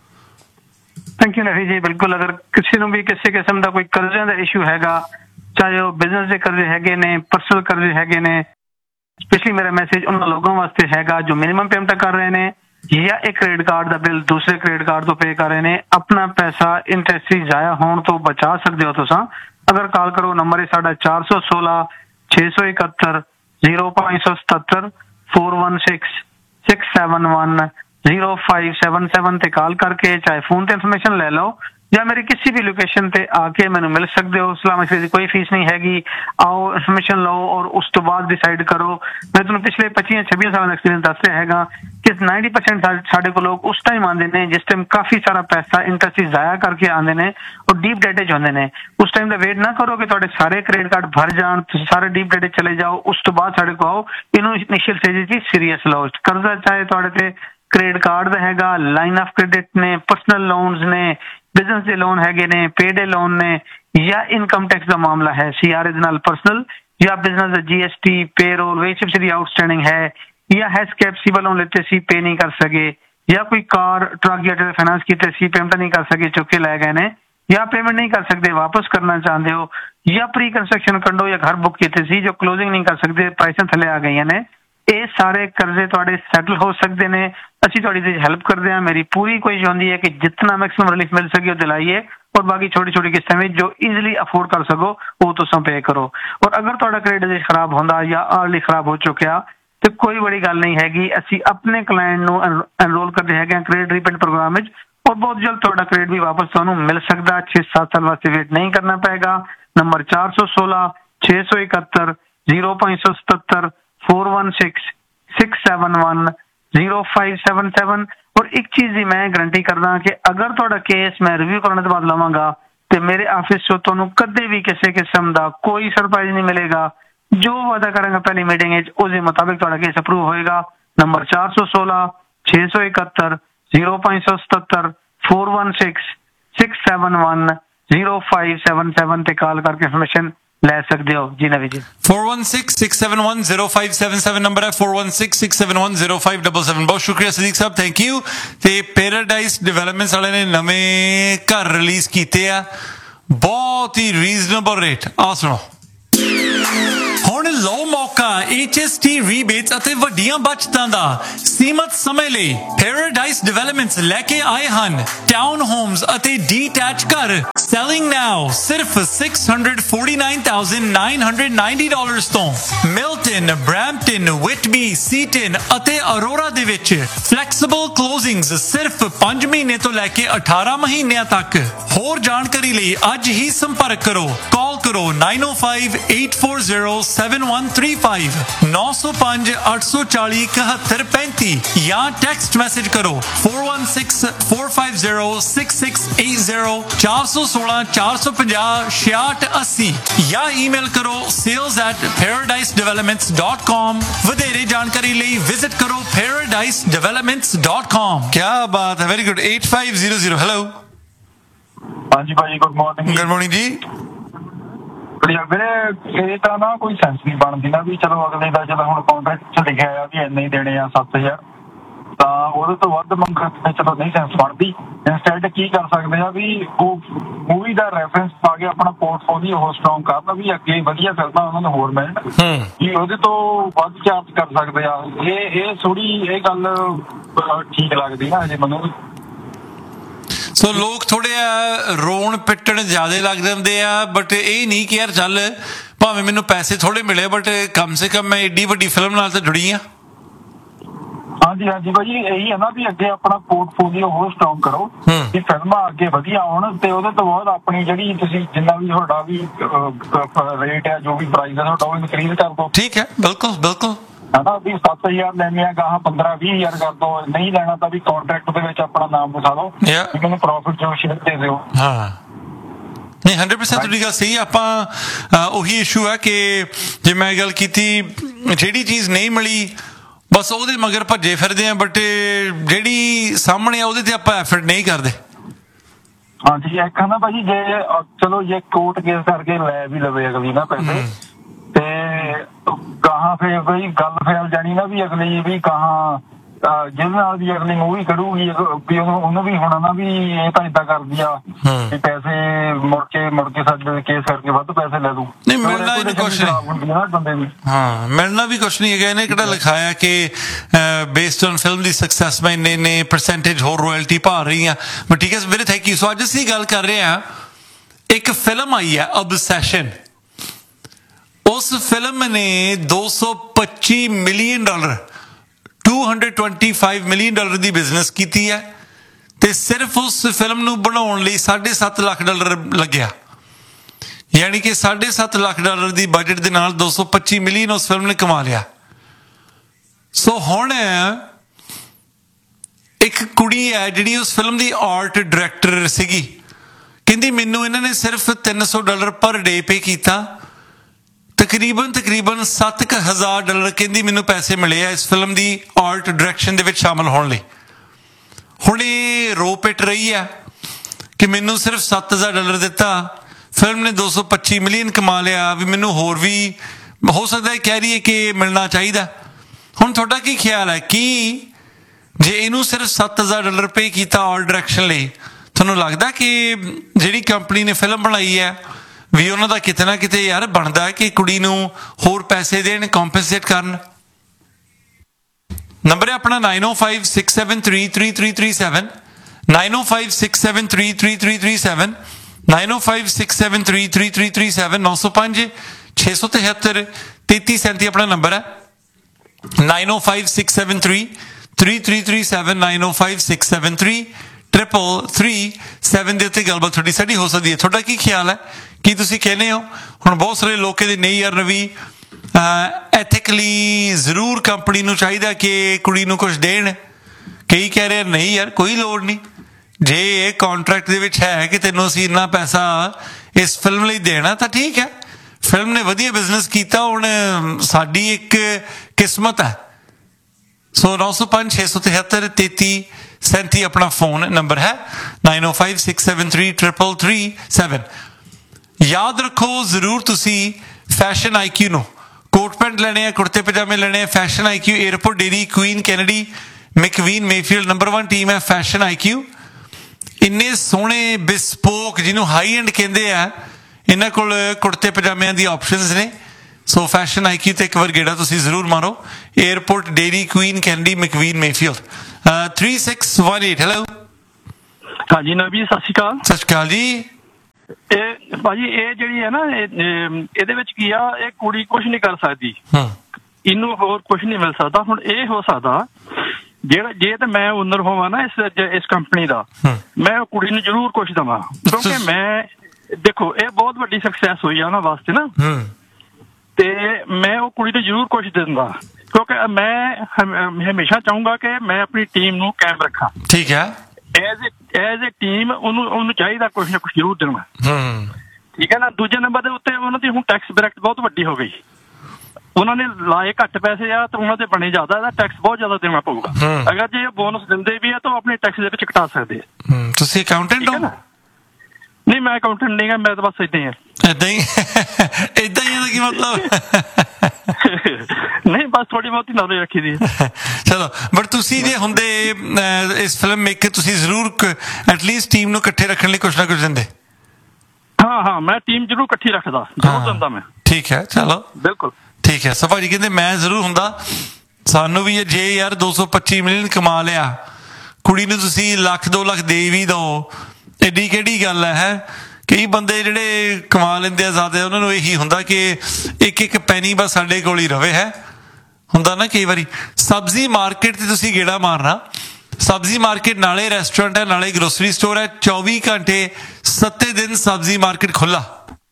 J: ਥੈਂਕ ਯੂ ਨਵੀ ਜੀ। ਬਿਲਕੁਲ, ਅਗਰ ਕਿਸੇ ਨੂੰ ਵੀ ਕਿਸੇ ਕਿਸਮ ਦਾ ਕੋਈ ਕਰਜ਼ਿਆਂ ਦਾ ਇਸ਼ੂ ਹੈਗਾ, ਚਾਹੇ ਉਹ ਬਿਜ਼ਨਸ ਦੇ ਕਰਜ਼ੇ ਹੈਗੇ ਨੇ, ਪਰਸਨਲ ਕਰਜ਼ੇ ਹੈਗੇ ਨੇ, ਸਪੈਸ਼ਲੀ ਮੇਰਾ ਮੈਸੇਜ ਉਹਨਾਂ ਲੋਕਾਂ ਵਾਸਤੇ ਹੈਗਾ ਜੋ ਮਿਨੀਮਮ ਪੇਮੈਂਟ ਕਰ ਰਹੇ ਨੇ ਜਾਂ ਇੱਕ ਕ੍ਰੈਡਿਟ ਕਾਰਡ ਦਾ ਬਿੱਲ ਦੂਸਰੇ ਕ੍ਰੈਡਿਟ ਕਾਰਡ ਤੋਂ ਪੇ ਕਰ ਰਹੇ ਨੇ। ਆਪਣਾ ਪੈਸਾ ਇੰਟਰਸਟ ਜ਼ਾਇਆ ਹੋਣ ਤੋਂ ਬਚਾ ਸਕਦੇ ਹੋ ਤੁਸੀਂ ਅਗਰ ਕਾਲ ਕਰੋ। ਨੰਬਰ ਹੈ ਸਾਡਾ ਚਾਰ ਸੌ ਸੋਲਾਂ ਛੇ ਸੌ ਇਕਹੱਤਰ ਜ਼ੀਰੋ ਪੰਜ ਸੌ ਸਤੱਤਰ four one six six seven one zero five seven seven ਤੇ ਕਾਲ ਕਰਕੇ ਚਾਹੇ ਫੋਨ ਤੇ ਇਨਫੋਰਮੇਸ਼ਨ ਲੈ ਲਓ ਜਾਂ ਮੇਰੀ ਕਿਸੇ ਵੀ ਲੋਕੇਸ਼ਨ ਤੇ ਆ ਕੇ ਮੈਨੂੰ ਮਿਲ ਸਕਦੇ ਹੋ। ਇਸਲਾਮ ਦੀ ਕੋਈ ਫੀਸ ਨਹੀਂ ਹੈਗੀ। ਆਓ ਇਨਫੋਰਮੇਸ਼ਨ ਲਓ ਔਰ ਉਸ ਤੋਂ ਬਾਅਦ ਡਿਸਾਈਡ ਕਰੋ। ਮੈਂ ਤੁਹਾਨੂੰ ਪਿਛਲੇ ਪੱਚੀ ਛੱਬੀ ਸਾਲਾਂ ਦਾ ਐਕਸਪੀਰੀਅੰਸ ਦੱਸ ਰਿਹਾ ਹੈਗਾ ਕਿ ਨਾਈਨਟੀ ਪਰਸੈਂਟ ਸਾਡੇ ਕੋਲ ਲੋਕ ਉਸ ਟਾਈਮ ਆਉਂਦੇ ਨੇ ਜਿਸ ਟਾਈਮ ਕਾਫੀ ਸਾਰਾ ਪੈਸਾ ਇੰਟਰਸਟ ਜ਼ਾਇਆ ਕਰਕੇ ਆਉਂਦੇ ਨੇ ਔਰ ਡੀਪ ਡੈਟ 'ਚ ਹੁੰਦੇ ਨੇ। ਉਸ ਟਾਈਮ ਦਾ ਵੇਟ ਨਾ ਕਰੋ ਕਿ ਤੁਹਾਡੇ ਸਾਰੇ ਕ੍ਰੈਡਿਟ ਕਾਰਡ ਭਰ ਜਾਣ, ਤੁਸੀਂ ਸਾਰੇ ਡੀਪ ਡੈਟ 'ਚ ਚਲੇ ਜਾਓ, ਉਸ ਤੋਂ ਬਾਅਦ ਸਾਡੇ ਕੋਲ ਆਓ। ਇਹਨੂੰ ਇਨੀਸ਼ੀਅਲ ਸਟੇਜ 'ਚ ਸੀਰੀਅਸ ਲਓ। ਕਰਜ਼ਾ ਚਾਹੇ ਤੁਹਾਡੇ ਤੇ ਕ੍ਰੈਡਿਟ ਕਾਰਡ ਦਾ ਹੈਗਾ, ਲਾਈਨ ਆਫ ਕ੍ਰੈਡਿਟ ਨੇ, ਪਰਸਨਲ ਲੋਨਸ ਨੇ, ਬਿਜ਼ਨਸ ਦੇ ਲੋਨ ਹੈਗੇ ਨੇ, ਪੇਡੇ ਲੋਨ ਨੇ, ਜਾਂ ਇਨਕਮ ਟੈਕਸ ਦਾ ਮਾਮਲਾ ਹੈ ਸੀਆਰਏ ਦੇ ਨਾਲ ਪਰਸਨਲ, ਜਾਂ ਬਿਜ਼ਨਸ ਦਾ GST, payroll, veg subsidy outstanding ਹੈ, ਜਾਂ ਹੈਸਕੈਪ ਸਿਵਲ ਲੋਨ ਲਿੱਤੇ ਸੀ ਪੇ ਨਹੀਂ ਕਰ ਸਕੇ, ਜਾਂ ਕੋਈ ਕਾਰ ਟਰੱਕ ਜਾਂ ਫਾਈਨਾਂਸ ਕੀਤੇ ਸੀ ਪੇਮੈਂਟ ਨਹੀਂ ਕਰ ਸਕੇ, ਚੁੱਕ ਕੇ ਲੈ ਗਏ ਨੇ, ਜਾਂ ਪੇਮੈਂਟ ਨਹੀਂ ਕਰ ਸਕਦੇ ਵਾਪਸ ਕਰਨਾ ਚਾਹੁੰਦੇ ਹੋ, ਜਾਂ ਪ੍ਰੀ ਕੰਸਟਰਕਸ਼ਨ ਕੰਡੋ ਜਾਂ ਘਰ ਬੁੱਕ ਕੀਤੇ ਸੀ ਜੋ ਕਲੋਜ਼ਿੰਗ ਨਹੀਂ ਕਰ ਸਕਦੇ, ਪ੍ਰਾਈਸਾਂ ਥੱਲੇ ਆ ਗਈਆਂ ਨੇ, ਇਹ ਸਾਰੇ ਕਰਜ਼ੇ ਤੁਹਾਡੇ ਸੈਟਲ ਹੋ ਸਕਦੇ ਨੇ। ਅਸੀਂ ਤੁਹਾਡੀ ਤੇ ਹੈਲਪ ਕਰਦੇ ਹਾਂ। ਮੇਰੀ ਪੂਰੀ ਕੋਸ਼ਿਸ਼ ਹੁੰਦੀ ਹੈ ਕਿ ਜਿੰਨਾ ਮੈਕਸਿਮਮ ਰਿਲੀਫ ਮਿਲ ਸਕੇ ਉਹ ਦਿਲਾਈਏ ਔਰ ਬਾਕੀ ਛੋਟੀ ਛੋਟੀ ਕਿਸ਼ਤਾਂ ਵਿੱਚ ਜੋ ਈਜ਼ੀਲੀ ਅਫੋਰਡ ਕਰ ਸਕੋ ਉਹ ਤੁਸੀਂ ਪੇ ਕਰੋ। ਔਰ ਅਗਰ ਤੁਹਾਡਾ ਕ੍ਰੈਡਿਟ ਖਰਾਬ ਹੁੰਦਾ ਜਾਂ ਅਰਲੀ ਖਰਾਬ ਹੋ ਚੁੱਕਿਆ ਤੇ ਕੋਈ ਬੜੀ ਗੱਲ ਨਹੀਂ ਹੈਗੀ। ਅਸੀਂ ਆਪਣੇ ਕਲਾਇੰਟ ਨੂੰ ਐਨਰੋਲ ਕਰਦੇ ਹੈਗੇ ਹਾਂ ਕ੍ਰੈਡਿਟ ਰੀਪੇਮੈਂਟ ਪ੍ਰੋਗਰਾਮ ਵਿੱਚ ਔਰ ਬਹੁਤ ਜਲਦ ਤੁਹਾਡਾ ਕ੍ਰੈਡਿਟ ਵੀ ਵਾਪਸ ਤੁਹਾਨੂੰ ਮਿਲ ਸਕਦਾ। ਛੇ ਸੱਤ ਸਾਲ ਵਾਸਤੇ ਵੇਟ ਨਹੀਂ ਕਰਨਾ ਪਏਗਾ। ਨੰਬਰ ਚਾਰ ਸੌ ਸੋਲਾਂ ਛੇ ਸੌ ਇਕਹੱਤਰ ਜ਼ੀਰੋ ਪੰਜ ਸੌ ਸਤੱਤਰ four one six six seven one zero five seven seven. और एक चीज ਦੀ ਮੈਂ ਗਰੰਟੀ ਕਰਦਾ ਕਿ ਅਗਰ ਤੁਹਾਡਾ ਕੇਸ ਮੈਂ ਰਿਵਿਊ ਕਰਨ ਤੋਂ ਬਾਅਦ ਲਵਾਂਗਾ ਤੇ ਮੇਰੇ ਆਫਿਸ ਚੋਂ ਤੁਹਾਨੂੰ ਕਦੇ ਵੀ ਕਿਸੇ ਕਿਸਮ ਦਾ ਕੋਈ ਸਰਪ੍ਰਾਈਜ਼ ਨਹੀਂ ਮਿਲੇਗਾ। ਜੋ ਵਾਅਦਾ ਕਰਾਂਗਾ ਪਹਿਲੀ ਮੀਟਿੰਗ ਵਿੱਚ ਉਸ ਦੇ ਮੁਤਾਬਿਕ ਤੁਹਾਡਾ ਕੇਸ ਅਪਰੂਵ ਹੋਏਗਾ। ਨੰਬਰ ਚਾਰ ਸੌ ਸੋਲਾਂ ਛੇ ਸੌ ਇਕਹੱਤਰ ਜ਼ੀਰੋ ਪੰਜ ਸੌ ਸਤੱਤਰ four one six six seven one zero five seven seven ਤੇ ਕਾਲ ਕਰਕੇ ਇਨਫੋਰਮੇਸ਼ਨ ਲੈ ਸਕਦੇ ਹੋ ਜੀ ਨਵੀ ਜੀ।
A: Four one six six seven one zero five seven seven number ਹੈ four one six six seven one zero five seven seven. ਬਹੁਤ ਸ਼ੁਕਰੀਆ ਸਦੀਕ ਸਾਹਿਬ, ਥੈਂਕ ਯੂ। ਤੇ ਪੈਰਾਡਾਈਜ਼ ਡਿਵੈਲਪਮੈਂਟਸ ਵਾਲਿਆਂ ਨੇ ਨਵੇਂ ਘਰ ਰਿਲੀਜ਼ ਕੀਤੇ ਆ ਬਹੁਤ ਹੀ ਰੀਜ਼ਨੇਬਲ ਰੇਟ। ਆ ਸੁਣੋ, ਹੁਣ ਲਓ ਮੌਕਾ ਐਚ ਐਸ ਟੀ ਰੀਬੇਟਸ ਅਤੇ ਵੱਡੀਆਂ ਬਚਤਾਂ ਦਾ ਸੀਮਤ ਸਮੇਂ ਲਈ। ਪੈਰਾਡਾਈਜ਼ ਡਿਵੈਲਪਮੈਂਟਸ ਲੈ ਕੇ ਆਏ ਹਨ ਟਾਊਨ ਹੋਮਸ ਅਤੇ ਡੀਟੈਚ ਘਰ selling now ਸਿਰਫ six hundred forty-nine thousand nine hundred ninety dollars ਤੋਂ। ਮਿਲਟਨ, ਬਰੈਂਪਟਨ, ਵਿਟਬੀ, ਸੀਟਨ ਅਤੇ ਅਰੋਰਾ ਦੇ ਵਿੱਚ ਫਲੈਕਸੀਬਲ ਕਲੋਜ਼ਿੰਗਸ ਸਿਰਫ ਪੰਜ ਮਹੀਨੇ ਤੋਂ ਲੈ ਕੇ ਅਠਾਰਾਂ ਮਹੀਨਿਆਂ ਤੱਕ। ਹੋਰ ਜਾਣਕਾਰੀ ਲਈ ਅੱਜ ਹੀ ਸੰਪਰਕ ਕਰੋ। ਕਾਲ ਕਰੋ nine oh five eight four zero seven one three five ਨੌ ਸੌ ਪੰਜ ਅੱਠ ਸੌ ਚਾਲੀ ਇਕਹੱਤਰ ਪੈਂਤੀ ਜਾਂ ਟੈਕਸਟ ਮੈਸੇਜ ਕਰੋ four one six four five zero six six eight zero ਚਾਰ ਸੌ ਸੋਲਾਂ ਚਾਰ ਸੌ ਪੰਜਾਹ ਛਿਆਹਠ ਅੱਸੀ ਜਾਂ ਈਮੇਲ ਕਰੋ sales at paradise developments dot com। ਵਧੇਰੇ ਜਾਣਕਾਰੀ ਲਈ ਵਿਜ਼ਿਟ ਕਰੋ paradise developments dot com। ਕੀ ਬਾਤ ਹੈ, very good. eight five zero zero hello.
K: ਹਾਂਜੀ ਭਾਜੀ, ਗੁੱਡ ਮਾਰਨਿੰਗ।
A: ਗੁੱਡ ਮਾਰਨਿੰਗ ਜੀ।
K: ਵੀਰੇ ਇਹ ਤਾਂ ਨਾ ਕੋਈ ਸੈਂਸ ਨਹੀਂ ਬਣਦੀ ਨਾ ਵੀ ਚਲੋ ਅਗਲੇ ਦਾ ਜਦੋਂ ਹੁਣ ਕੰਟਰੈਕਟ 'ਚ ਲਿਖਿਆ ਆ ਵੀ ਇੰਨੇ ਹੀ ਦੇਣੇ ਆ ਸੱਤ ਹਜ਼ਾਰ ਤਾਂ ਉਹਦੇ ਤੋਂ ਵੱਧ ਮੰਗਣ ਤੇ ਚਲੋ ਨਹੀਂ ਸੈਂਸ ਬਣਦੀ। ਇੰਸਟੈਂਟ ਕੀ ਕਰ ਸਕਦੇ ਆ ਵੀ ਉਹ ਮੂਵੀ ਦਾ ਰੈਫਰੈਂਸ ਪਾ ਕੇ ਆਪਣਾ ਪੋਰਟਫੋਲੀਓ ਹੋਰ ਸਟਰੋਂਗ ਕਰਨ ਵੀ ਅੱਗੇ ਵਧੀਆ ਫਿਲਮਾਂ ਉਹਨਾਂ ਨੂੰ ਹੋਰ ਮਿਲਣ ਵੀ ਉਹਦੇ ਤੋਂ ਵੱਧ ਚਾਰਜ ਕਰ ਸਕਦੇ ਆ। ਇਹ ਇਹ ਥੋੜੀ ਇਹ ਗੱਲ ਠੀਕ ਲੱਗਦੀ ਨਾ ਅਜੇ ਮੈਨੂੰ।
A: ਸੋ ਲੋਕ ਥੋੜੇ ਰੋਣ ਪਿੱਟਣ ਜ਼ਿਆਦਾ ਲੱਗ ਜਾਂਦੇ ਆ, ਬਟ ਇਹ ਨਹੀਂ ਕਿ ਯਾਰ ਚੱਲ ਭਾਵੇਂ ਮੈਨੂੰ ਪੈਸੇ ਥੋੜੇ ਮਿਲੇ ਬਟ ਕਮ ਸੇ ਕਮ ਮੈਂ ਏਡੀ ਵੱਡੀ ਫਿਲਮ ਨਾਲ ਤਾਂ ਜੁੜੀ ਆ।
K: ਹਾਂਜੀ ਹਾਂਜੀ ਭਾਜੀ, ਇਹੀ ਹੈ ਨਾ ਵੀ ਅੱਗੇ ਆਪਣਾ ਪੋਰਟਫੋਲੀਓ ਹੋਰ ਸਟਰੋਂਗ ਕਰੋ ਕਿ ਫਿਲਮਾਂ ਅੱਗੇ ਵਧੀਆ ਆਉਣ, ਤੇ ਉਹਦੇ ਤੋਂ ਬਾਅਦ ਆਪਣੀ ਜਿਹੜੀ ਤੁਸੀਂ ਜਿੰਨਾ ਵੀ ਤੁਹਾਡਾ ਵੀ ਰੇਟ ਹੈ, ਜੋ ਵੀ ਪ੍ਰਾਈਸ ਹੈ ਤੁਹਾਡਾ, ਉਹ ਇਨਕਰੀਜ਼ ਕਰ ਦਿਓ।
A: ਠੀਕ ਹੈ, ਬਿਲਕੁਲ ਬਿਲਕੁਲ
K: ਹੈ ਨਾ ਵੀ ਸੱਤ ਹਜ਼ਾਰ ਲੈਣੇ ਆ ਗਾਹਾਂ ਪੰਦਰਾਂ ਵੀਹ ਹਜ਼ਾਰ ਕਰ ਦੋ, ਨਹੀਂ ਲੈਣਾ ਤਾਂ ਵੀ ਕੰਟਰੈਕਟ ਦੇ ਵਿੱਚ ਆਪਣਾ ਨਾਮ ਲਿਖਾ ਲਓ, ਮੈਨੂੰ ਪ੍ਰੋਫਿਟ ਜੋ ਸ਼ੇਅਰ ਦੇ ਦਿਓ।
A: ਹਾਂ ਨਹੀਂ ਹੰਡਰਡ ਪਰਸੈਂਟ ਤੁਹਾਡੀ ਗੱਲ ਸਹੀ। ਆਪਾਂ ਉਹੀ ਇਸ਼ੂ ਹੈ ਕਿ ਜੇ ਮੈਂ ਗੱਲ ਕੀਤੀ ਜਿਹੜੀ ਚੀਜ਼ ਨਹੀਂ ਮਿਲੀ ਬਸ ਉਹਦੇ ਮਗਰ ਭੱਜੇ ਫਿਰਦੇ ਆ, ਬਟ ਜਿਹੜੀ ਸਾਹਮਣੇ ਆ ਉਹਦੇ ਤੇ ਆਪਾਂ ਐਫਰਟ ਨਹੀਂ ਕਰਦੇ।
K: ਹਾਂਜੀ ਇੱਕ ਨਾ ਭਾਜੀ, ਜੇ ਚਲੋ ਜੇ ਕੋਰਟ ਕੇਸ ਕਰਕੇ ਲੈ ਵੀ ਲਵੇ ਅਗਲੀ ਨਾ ਪੈਸੇ, ਤੇ ਗਾਹਾਂ ਫਿਰ ਬਈ ਗੱਲ ਫੈਲ ਜਾਣੀ ਨਾ ਵੀ ਅਗਲੀ ਵੀ ਗਾਹਾਂ ਜਿਹਦੇ ਨਾਲ ਵੀ ਅਗਲੀ ਮੂਵੀ ਕਰੂਗੀ ਵੀ ਉਹਨੂੰ ਵੀ ਹੋਣਾ ਨਾ ਵੀ ਇਹ ਤਾਂ ਏਦਾਂ ਕਰਦੀ ਆ ਵੀ ਪੈਸੇ ਮੁੜ ਕੇ ਮੁੜ ਕੇ ਸਾਡੇ ਕੇਸ ਕਰਕੇ ਵੱਧ ਪੈਸੇ ਲੈ ਲੂ।
A: ਨਹੀਂ ਮਿਲਣਾ ਇਹਨੂੰ ਕੁਛ ਨਹੀਂ,
K: ਬੰਦੇ ਨੂੰ
A: ਹਾਂ ਮਿਲਣਾ ਵੀ ਕੁਛ ਨਹੀਂ ਹੈਗਾ। ਇਹਨੇ ਕਿਹੜਾ ਲਿਖਾਇਆ ਕਿ based on film the success ਮੈਂ ਇੰਨੇ ਇੰਨੇ ਪਰਸੈਂਟੇਜ ਹੋਰ ਰਾਇਲਟੀ ਪਾ ਰਹੀ ਹਾਂ। ਬਟ ਠੀਕ ਹੈ ਵੀਰੇ, ਥੈਂਕ ਯੂ। ਸੋ ਅੱਜ ਅਸੀਂ ਗੱਲ ਕਰ ਰਹੇ ਹਾਂ, ਇੱਕ ਫਿਲਮ ਆਈ ਹੈ ਅਬਸੈਸ਼ਨ। ਉਸ ਫਿਲਮ ਨੇ ਦੋ ਸੌ ਪੱਚੀ million dollar two hundred twenty five million dollar ਦੀ ਬਿਜ਼ਨਸ ਕੀਤੀ ਹੈ, ਤੇ ਸਿਰਫ ਉਸ ਫਿਲਮ ਨੂੰ ਬਣਾਉਣ ਲਈ ਸਾਢੇ ਸੱਤ ਲੱਖ ਡਾਲਰ ਲੱਗਿਆ। ਯਾਨੀ ਕਿ ਸਾਢੇ ਸੱਤ ਲੱਖ ਡਾਲਰ ਦੀ ਬਜਟ ਦੇ ਨਾਲ ਦੋ ਸੌ ਪੱਚੀ ਮਿਲੀਅਨ ਉਸ ਫਿਲਮ ਨੇ ਕਮਾ ਲਿਆ। ਸੋ ਹੁਣ ਇੱਕ ਕੁੜੀ ਹੈ ਜਿਹੜੀ ਉਸ ਫਿਲਮ ਦੀ ਆਰਟ ਡਾਇਰੈਕਟਰ ਸੀਗੀ, ਕਹਿੰਦੀ ਮੈਨੂੰ ਇਹਨਾਂ ਨੇ ਸਿਰਫ ਤਿੰਨ ਸੌ ਡਾਲਰ ਪਰ ਡੇ ਪੇ ਕੀਤਾ, ਤਕਰੀਬਨ ਤਕਰੀਬਨ ਸੱਤ ਕੁ ਹਜ਼ਾਰ ਡਾਲਰ ਕਹਿੰਦੀ ਮੈਨੂੰ ਪੈਸੇ ਮਿਲੇ ਆ ਇਸ ਫਿਲਮ ਦੀ ਆਰਟ ਡਾਇਰੈਕਸ਼ਨ ਦੇ ਵਿੱਚ ਸ਼ਾਮਲ ਹੋਣ ਲਈ। ਹੁਣ ਇਹ ਰੋ ਪਿੱਟ ਰਹੀ ਆ ਕਿ ਮੈਨੂੰ ਸਿਰਫ ਸੱਤ ਹਜ਼ਾਰ ਡਾਲਰ ਦਿੱਤਾ, ਫਿਲਮ ਨੇ ਦੋ ਸੌ ਪੱਚੀ ਮਿਲੀਅਨ ਕਮਾ ਲਿਆ, ਵੀ ਮੈਨੂੰ ਹੋਰ ਵੀ ਹੋ ਸਕਦਾ ਕਹਿ ਰਹੀ ਹੈ ਕਿ ਮਿਲਣਾ ਚਾਹੀਦਾ। ਹੁਣ ਤੁਹਾਡਾ ਕੀ ਖਿਆਲ ਹੈ ਕਿ ਜੇ ਇਹਨੂੰ ਸਿਰਫ ਸੱਤ ਹਜ਼ਾਰ ਡਾਲਰ ਪੇ ਕੀਤਾ ਆਰਟ ਡਾਇਰੈਕਸ਼ਨ ਲਈ, ਤੁਹਾਨੂੰ ਲੱਗਦਾ ਕਿ ਜਿਹੜੀ ਕੰਪਨੀ ਨੇ ਫਿਲਮ ਬਣਾਈ ਹੈ ਵੀ ਉਹਨਾਂ ਦਾ ਕਿਤੇ ਨਾ ਕਿਤੇ ਯਾਰ ਬਣਦਾ ਕਿ ਕੁੜੀ ਨੂੰ ਹੋਰ ਪੈਸੇ ਦੇਣ, ਕੰਪਨਸੇਟ ਕਰਨ? ਨੰਬਰ ਹੈ ਆਪਣਾ ਨਾਈਨ ਓ five six seven three three three three seven, nine ਓ five six seven three three three three seven, nine ਓ five six seven three three three three seven, ਨੌ ਸੌ ਪੰਜ ਛੇ ਸੌ ਤਿਹੱਤਰ ਤੇਤੀ ਸੈਂਤੀ ਆਪਣਾ ਨੰਬਰ ਹੈ, ਨਾਈਨ ਓ five six seven three three three three seven, nine ਓ five six seven three triple three seven ਦੇ ਉੱਤੇ ਗੱਲਬਾਤ ਤੁਹਾਡੀ ਸਾਡੀ ਹੋ ਸਕਦੀ ਹੈ। ਤੁਹਾਡਾ ਕੀ ਖਿਆਲ ਹੈ, ਕੀ ਤੁਸੀਂ ਕਹਿੰਦੇ ਹੋ? ਹੁਣ ਬਹੁਤ ਸਾਰੇ ਲੋਕ ਕਹਿੰਦੇ ਨਹੀਂ ਯਾਰ ਨਵੀਂ ਐਥਿਕਲੀ ਜ਼ਰੂਰ ਕੰਪਨੀ ਨੂੰ ਚਾਹੀਦਾ ਕਿ ਕੁੜੀ ਨੂੰ ਕੁਝ ਦੇਣ, ਕਈ ਕਹਿ ਰਹੇ ਨਹੀਂ ਯਾਰ ਕੋਈ ਲੋੜ ਨਹੀਂ, ਜੇ ਇਹ ਕੰਟਰੈਕਟ ਦੇ ਵਿੱਚ ਹੈ ਕਿ ਤੈਨੂੰ ਅਸੀਂ ਇੰਨਾ ਪੈਸਾ ਇਸ ਫਿਲਮ ਲਈ ਦੇਣਾ ਤਾਂ ਠੀਕ ਹੈ, ਫਿਲਮ ਨੇ ਵਧੀਆ ਬਿਜ਼ਨਸ ਕੀਤਾ, ਹੁਣ ਸਾਡੀ ਇੱਕ ਕਿਸਮਤ ਹੈ। ਸੋ ਨੌ ਸੌ ਪੰਜ ਛੇ ਸੌ ਤਿਹੱਤਰ ਤੇਤੀ ਸੈਂਤੀ ਆਪਣਾ ਫੋਨ ਨੰਬਰ ਹੈ, ਨਾਈਨ ਓ five six seven three triple three seven. ਯਾਦ ਰੱਖੋ ਜ਼ਰੂਰ ਤੁਸੀਂ ਫੈਸ਼ਨ ਆਈ ਕਿਊ ਨੂੰ, ਕੋਟ ਪੈਂਟ ਲੈਣੇ ਆ, ਕੁੜਤੇ ਪਜਾਮੇ ਲੈਣੇ ਆ, ਫੈਸ਼ਨ ਆਈ ਕਿਊ, airport dairy, Queen Kennedy, ਮੈਕਵੀਨ, Mayfield, number one team ਹੈ ਫੈਸ਼ਨ ਆਈ ਕਿਊ। ਇੰਨੇ ਸੋਹਣੇ ਬਿਸਪੋਕ ਜਿਹਨੂੰ ਹਾਈ ਐਂਡ ਕਹਿੰਦੇ ਆ, ਇਹਨਾਂ ਕੋਲ ਕੁੜਤੇ ਪਜਾਮਿਆਂ ਦੀ ਆਪਸ਼ਨਸ ਨੇ। ਸੋ ਫੈਸ਼ਨ ਆਈ ਕਿਊ ਤੇ ਇੱਕ ਵਾਰ ਗੇੜਾ ਤੁਸੀਂ ਜ਼ਰੂਰ ਮਾਰੋ, airport dairy, Queen Kennedy, ਮੈਕਵੀਨ, Mayfield. Three six one eight hello.
L: ਹਾਂਜੀ ਨਵੀ ਸਤਿ ਸ਼੍ਰੀ ਅਕਾਲ।
A: ਸਤਿ ਸ਼੍ਰੀ ਅਕਾਲ ਜੀ।
L: ਇਹ ਭਾਜੀ ਇਹ ਜਿਹੜੀ ਹੈ ਨਾ ਇਹਦੇ ਵਿੱਚ ਕੀ ਆ, ਇਹ ਕੁੜੀ ਕੁਛ ਨਹੀਂ ਕਰ ਸਕਦੀ, ਇਹਨੂੰ ਹੋਰ ਕੁਛ ਨਹੀਂ ਮਿਲ ਸਕਦਾ। ਹੁਣ ਇਹ ਹੋ ਸਕਦਾ ਜਿਹੜਾ ਜੇ ਤਾਂ ਮੈਂ ਓਨਰ ਹੋਵਾਂ ਨਾ ਇਸ ਇਸ ਕੰਪਨੀ ਦਾ, ਮੈਂ ਉਹ ਕੁੜੀ ਨੂੰ ਜ਼ਰੂਰ ਕੁਛ ਦੇਵਾਂ, ਕਿਉਂਕਿ ਮੈਂ ਦੇਖੋ ਇਹ ਬਹੁਤ ਵੱਡੀ ਸਕਸੈਸ ਹੋਈ ਆ ਉਹਨਾਂ ਵਾਸਤੇ ਨਾ, ਤੇ ਮੈਂ ਉਹ ਕੁੜੀ ਨੂੰ ਜ਼ਰੂਰ ਕੁਛ ਦਿੰਦਾ, ਕਿਉਂਕਿ ਮੈਂ ਹਮੇਸ਼ਾ ਚਾਹੂੰਗਾ ਕਿ ਮੈਂ ਆਪਣੀ ਟੀਮ ਨੂੰ ਕਾਇਮ ਰੱਖਾਂ।
A: ਠੀਕ ਹੈ,
L: ਐਜ਼ ਐਜ਼ ਏ ਟੀਮ ਉਹਨੂੰ ਉਹਨੂੰ ਚਾਹੀਦਾ ਕੁਛ ਨਾ ਕੁਛ ਜ਼ਰੂਰ ਦੇਣਾ। ਠੀਕ ਹੈ ਨਾ। ਦੂਜੇ ਨੰਬਰ ਦੇ ਉੱਤੇ ਉਹਨਾਂ ਦੀ ਹੁਣ ਟੈਕਸ ਬ੍ਰੈਕਟ ਬਹੁਤ ਵੱਡੀ ਹੋ ਗਈ, ਉਹਨਾਂ ਨੇ ਲਾਏ ਘੱਟ ਪੈਸੇ ਆ ਤਾਂ ਉਹਨਾਂ ਦੇ ਬਣੇ ਜ਼ਿਆਦਾ, ਇਹਦਾ ਟੈਕਸ ਬਹੁਤ ਜ਼ਿਆਦਾ ਦੇਣਾ ਪਊਗਾ। ਅਗਰ ਜੇ ਬੋਨਸ ਦਿੰਦੇ ਵੀ ਆ ਤਾਂ ਆਪਣੇ ਟੈਕਸ ਦੇ ਵਿੱਚ ਘਟਾ ਸਕਦੇ ਆ।
A: ਤੁਸੀਂ ਅਕਾਊਂਟੈਂਟ ਹੋ?
L: ਨਹੀਂ ਮੈਂ ਅਕਾਊਂਟੈਂਟ ਨਹੀਂ ਗਾ, ਮੈਂ ਤਾਂ ਬਸ ਏਦਾਂ ਹੀ ਆ।
A: ਏਦਾਂ ਹੀ ਏਦਾਂ ਹੀ ਕੀ ਮਤਲਬ?
L: ਨਹੀਂ ਬਸ ਥੋੜੀ ਬਹੁਤੀ ਨੌਲੇਜ ਰੱਖੀ ਦੀ।
A: ਚਲੋ, ਬਟ ਤੁਸੀਂ ਜੇ ਹੁੰਦੇ ਇਸ ਫਿਲਮ ਮੇਕਰ, ਤੁਸੀਂ ਜ਼ਰੂਰ ਐਟਲੀਸਟ ਟੀਮ ਨੂੰ ਇਕੱਠੇ ਰੱਖਣ ਲਈ ਕੁਛ ਨਾ ਕੁਛ ਦਿੰਦੇ।
L: ਹਾਂ ਹਾਂ ਮੈਂ ਟੀਮ ਜ਼ਰੂਰ ਇਕੱਠੀ ਰੱਖਦਾ, ਜ਼ਰੂਰ ਦਿੰਦਾ ਮੈਂ।
A: ਠੀਕ ਹੈ, ਚਲੋ
L: ਬਿਲਕੁਲ
A: ਠੀਕ ਹੈ। ਸਫਾ ਜੀ ਕਹਿੰਦੇ ਮੈਂ ਜ਼ਰੂਰ ਹੁੰਦਾ, ਸਾਨੂੰ ਵੀ ਜੇ ਯਾਰ ਦੋ ਸੌ ਪੱਚੀ ਮਿਲੀਅਨ ਕਮਾ ਲਿਆ, ਕੁੜੀ ਨੂੰ ਤੁਸੀਂ ਲੱਖ ਦੋ ਲੱਖ ਦੇ ਵੀ ਦਿਓ ਐਡੀ ਕਿਹੜੀ ਗੱਲ ਹੈ। ਕਈ ਬੰਦੇ ਜਿਹੜੇ ਕਮਾ ਲੈਂਦੇ ਆ ਜ਼ਿਆਦਾ, ਉਹਨਾਂ ਨੂੰ ਇਹੀ ਹੁੰਦਾ ਕਿ ਇੱਕ ਇੱਕ ਪੈਨੀ ਬਸ ਸਾਡੇ ਕੋਲ ਹੀ ਰਵੇ ਹੈ, ਹੁੰਦਾ ਨਾ ਕਈ ਵਾਰੀ। ਸਬਜ਼ੀ ਮਾਰਕੀਟ 'ਤੇ ਤੁਸੀਂ ਗੇੜਾ ਮਾਰਨਾ। ਸਬਜ਼ੀ ਮਾਰਕੀਟ ਨਾਲੇ ਰੈਸਟੋਰੈਂਟ ਹੈ, ਨਾਲੇ ਗਰੋਸਰੀ ਸਟੋਰ ਹੈ, ਚੌਵੀ ਘੰਟੇ ਸੱਤੇ ਦਿਨ ਸਬਜ਼ੀ ਮਾਰਕੀਟ ਖੁੱਲ੍ਹਾ।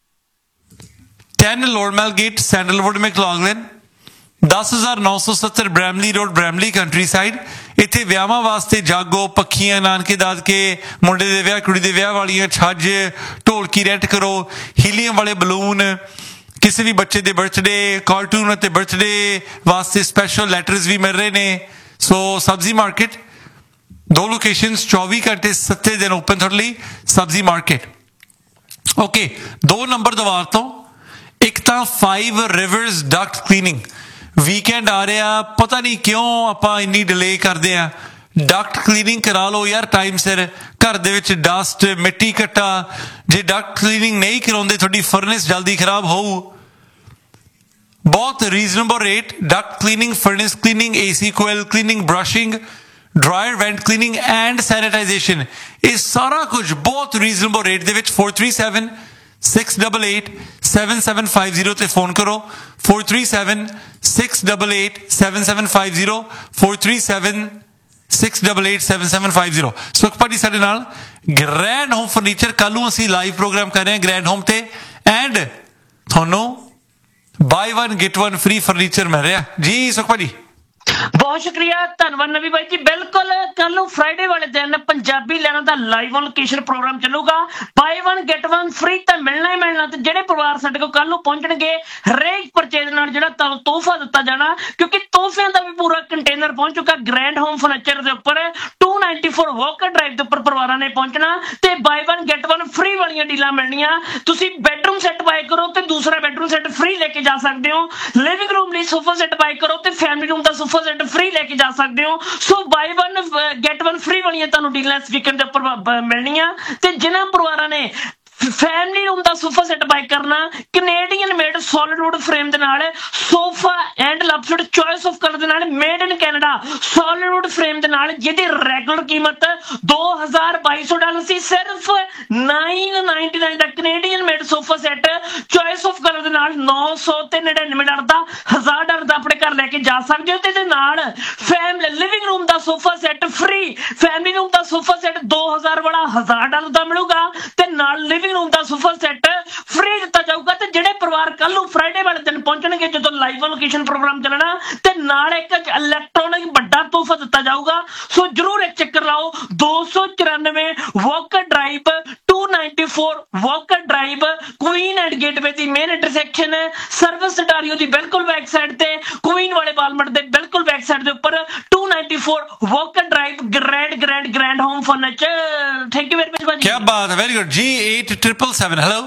A: ਟੈਨ ਲੋਰਮੈਲ ਗੇਟ, ਸੈਂਡਲਵੁੱਡ, ਮੈਕਲੌਗਲਿਨ, ਦਸ ਹਜ਼ਾਰ ਨੌ ਸੌ ਸੱਤਰ Bramley road, Bramley country side. ਇੱਥੇ ਵਿਆਹਾਂ ਵਾਸਤੇ ਜਾਗੋ, ਪੱਖੀਆਂ, ਨਾਨਕੇ ਦਾਦਕੇ, ਮੁੰਡੇ ਦੇ ਵਿਆਹ, ਕੁੜੀ ਦੇ ਵਿਆਹ ਵਾਲੀਆਂ ਛੱਜ, ਢੋਲਕੀ ਰੈਂਟ ਕਰੋ, ਹੀਲੀਅਮ ਵਾਲੇ ਬਲੂਨ, ਕਿਸੇ ਵੀ ਬੱਚੇ ਦੇ ਬਰਥਡੇ, ਕਾਰਟੂਨ ਅਤੇ ਬਰਥਡੇ ਵਾਸਤੇ ਸਪੈਸ਼ਲ ਲੈਟਰਸ ਵੀ ਮਿਲ ਰਹੇ ਨੇ। ਸੋ ਸਬਜ਼ੀ ਮਾਰਕੀਟ, ਦੋ ਲੋਕੇਸ਼ਨਸ, ਚੌਵੀ ਘੰਟੇ ਸੱਤੇ ਦਿਨ ਓਪਨ ਤੁਹਾਡੇ ਲਈ ਸਬਜ਼ੀ ਮਾਰਕੀਟ। ਓਕੇ, ਦੋ ਨੰਬਰ ਦੁਆਰ ਤੋਂ। ਇੱਕ ਤਾਂ five reverse Duckett cleaning. Weekend ਆ ਰਿਹਾ, ਪਤਾ ਨਹੀਂ ਕਿਉਂ ਆਪਾਂ ਇੰਨੀ ਡਿਲੇ ਕਰਦੇ ਹਾਂ। ਡਕਟ ਕਲੀਨਿੰਗ ਕਰਾ ਲਓ ਯਾਰ ਟਾਈਮ ਸਿਰ। ਘਰ ਦੇ ਵਿੱਚ ਡਸਟ, ਮਿੱਟੀ ਘੱਟਾ, ਜੇ ਡਕਟ ਕਲੀਨਿੰਗ ਨਹੀਂ ਕਰਾਉਂਦੇ ਤੁਹਾਡੀ ਫਰਨੈਸ ਜਲਦੀ ਖਰਾਬ ਹੋਊ। ਬਹੁਤ reasonable rate. Duckett cleaning, furnace cleaning, AC coil cleaning, brushing, dryer ਵੈਂਟ cleaning and sanitisation, ਇਹ ਸਾਰਾ ਕੁਝ ਬਹੁਤ ਰੀਜ਼ਨੇਬਲ ਰੇਟ ਦੇ ਵਿੱਚ। Four three seven six double eight seven seven five zero ਤੇ ਫੋਨ ਕਰੋ। Four three seven six double eight seven seven five zero, four three seven six double eight seven seven five zero. ਸੁਖ ਭਾਜੀ ਸਾਡੇ ਨਾਲ ਗ੍ਰੈਂਡ ਹੋਮ ਫਰਨੀਚਰ। ਕੱਲ੍ਹ ਨੂੰ ਅਸੀਂ ਲਾਈਵ ਪ੍ਰੋਗਰਾਮ ਕਰ ਰਹੇ ਹਾਂ ਗ੍ਰੈਂਡ ਹੋਮ ਤੇ, ਐਂਡ ਤੁਹਾਨੂੰ ਬਾਈ one get one free furniture ਮਿਲ ਰਿਹਾ ਜੀ। ਸੁਖ ਭਾਜੀ
M: ਬਹੁਤ ਸ਼ੁਕਰੀਆ, ਧੰਨਵਾਦ ਨਵੀ ਬਾਈ ਜੀ। ਬਿਲਕੁਲ ਕੱਲ ਨੂੰ ਫਰਾਈਡੇ ਵਾਲੇ ਦਿਨ ਪੰਜਾਬੀ ਲੈਣਾ ਦਾ ਲਾਈਵ ਔਨ ਲੋਕੇਸ਼ਨ ਪ੍ਰੋਗਰਾਮ ਚੱਲੂਗਾ। ਬਾਈ ਵਨ ਗੈਟ ਵਨ ਫ੍ਰੀ ਤਾਂ ਮਿਲਣਾ ਹੀ ਮਿਲਣਾ। ਤੇ ਜਿਹੜੇ ਪਰਿਵਾਰ ਸਾਡੇ ਕੋਲ ਕੱਲ ਨੂੰ ਪਹੁੰਚਣਗੇ, ਹਰੇਕ ਪਰਚੇਜ਼ ਨਾਲ ਜਿਹੜਾ ਤੁਹਾਨੂੰ ਤੋਹਫਾ ਦਿੱਤਾ ਜਾਣਾ, ਕਿਉਂਕਿ ਤੋਹਫਿਆਂ ਦਾ ਵੀ ਪੂਰਾ ਕੰਟੇਨਰ ਪਹੁੰਚ ਚੁੱਕਾ ਗ੍ਰੈਂਡ ਹੋਮ ਫਰਨੀਚਰ ਦੇ ਉੱਪਰ। To ninety four Walker drive ਦੇ ਉੱਪਰ ਪਰਿਵਾਰਾਂ ਨੇ ਪਹੁੰਚਣਾ ਤੇ ਬਾਈ ਵਨ ਗੈਟ ਵਨ ਫ੍ਰੀ ਵਾਲੀਆਂ ਡੀਲਾਂ ਮਿਲਣੀਆਂ। ਤੁਸੀਂ ਬੈਡਰੂਮ ਸੈੱਟ ਬਾਏ ਕਰੋ ਤੇ ਦੂਸਰਾ ਬੈਡਰੂਮ ਸੈੱਟ ਫ੍ਰੀ ਲੈ ਕੇ ਜਾ ਸਕਦੇ ਹੋ। ਲਿਵਿੰਗ ਰੂਮ ਲਈ ਸੋਫਾ ਸੈੱਟ ਬਾਏ ਕਰੋ ਤੇ ਫੈਮਿਲੀ ਰੂਮ ਦਾ ਸੋਫਾ ਸੈੱਟ ਫ੍ਰੀ ਲੈ ਕੇ ਜਾ ਸਕਦੇ ਹੋ। ਸੋ ਬਾਈ ਵਨ ਗੈਟ ਵਨ ਫ੍ਰੀ ਵਾਲੀਆਂ ਤੁਹਾਨੂੰ ਡੀਲਾਂ ਇਸ ਵੀਕਐਂਡ ਦੇ ਉੱਪਰ ਮਿਲਣੀਆਂ। ਤੇ ਜਿਨ੍ਹਾਂ ਪਰਿਵਾਰਾਂ ਨੇ ਫੈਮਿਲੀ ਰੂਮ ਦਾ ਸੋਫਾ ਸੈੱਟ ਬਾਈ ਕਰਨਾ, Canadian made solid wood frame ਦੇ ਨਾਲ sofa and ਲਵਸਡ choice of colour ਦੇ ਨਾਲ made in Canada solid wood frame ਦੇ ਨਾਲ, ਜਿਹਦੀ ਰੈਗੂਲਰ ਕੀਮਤ ਦੋ ਹਜ਼ਾਰ ਬਾਈ ਸੌ ਡਾਲਰ ਸੀ, ਸਿਰਫ nine ninety nine the Canadian made sofa set choice of colour ਦੇ ਨਾਲ ਨੌ ਸੌ ਤੇ ਨੜਿਨਵੇਂ ਡਾਲਰ ਦਾ, ਹਜ਼ਾਰ ਡਾਲਰ ਦਾ ਆਪਣੇ ਘਰ ਲੈ ਕੇ ਜਾ ਸਕਦੇ ਹੋ। ਤੇ ਇਹਦੇ ਨਾਲ ਫੈਮਿਲੀ ਲਿਵਿੰਗ ਰੂਮ ਦਾ sofa set free, family room ਦਾ ਸੋਫਾ ਸੈੱਟ ਦੋ ਹਜ਼ਾਰ ਵਾਲਾ ਹਜ਼ਾਰ ਡਾਲਰ ਦਾ ਮਿਲੂਗਾ ਤੇ ਨਾਲ ਲਿਵਿੰਗ ਰੂਮ ਦਾ ਸੋਫਾ ਸੈੱਟ ਫ੍ਰੀ ਦਿੱਤਾ ਜਾਊਗਾ। ਤੇ ਜਿਹੜੇ ਪਰਿਵਾਰ ਕੱਲ ਨੂੰ ਫਰਾਈਡੇ ਵਾਲੇ ਦਿਨ ਪਹੁੰਚਣਗੇ, ਜਦੋਂ ਲਾਈਵ ਲੋਕੇਸ਼ਨ ਪ੍ਰੋਗਰਾਮ ਚੱਲਣਾ, ਤੇ ਨਾਲ ਇੱਕ ਇਲੈਕਟ੍ਰੋਨਿਕ ਵੱਡਾ ਤੋਹਫਾ ਦਿੱਤਾ ਜਾਊਗਾ। ਸੋ ਜਰੂਰ ਇੱਕ ਚੱਕਰ ਲਾਓ। ਦੋ ਸੌ ਚੁਰਾਨਵੇਂ Walker drive, to ninety four Walker drive, Queen and gateway the main intersection, service ਸਟਾਰੀਓ ਦੀ ਬਿਲਕੁਲ ਬੈਕ ਸਾਈਡ ਤੇ, ਕੁਈਨ ਵਾਲੇ ਬਾਲਮਟ ਦੇ ਬਿਲਕੁਲ ਬੈਕ ਸਾਈਡ ਦੇ ਉੱਪਰ, to ninety four Walker drive, grand grand grand home furniture. Thank you very much ਭਾਜੀ।
A: ਕੀ ਬਾਤ ਹੈ, ਵੈਰੀ ਗੁੱਡ ਜੀ। Eight triple seven. ਹੈਲੋ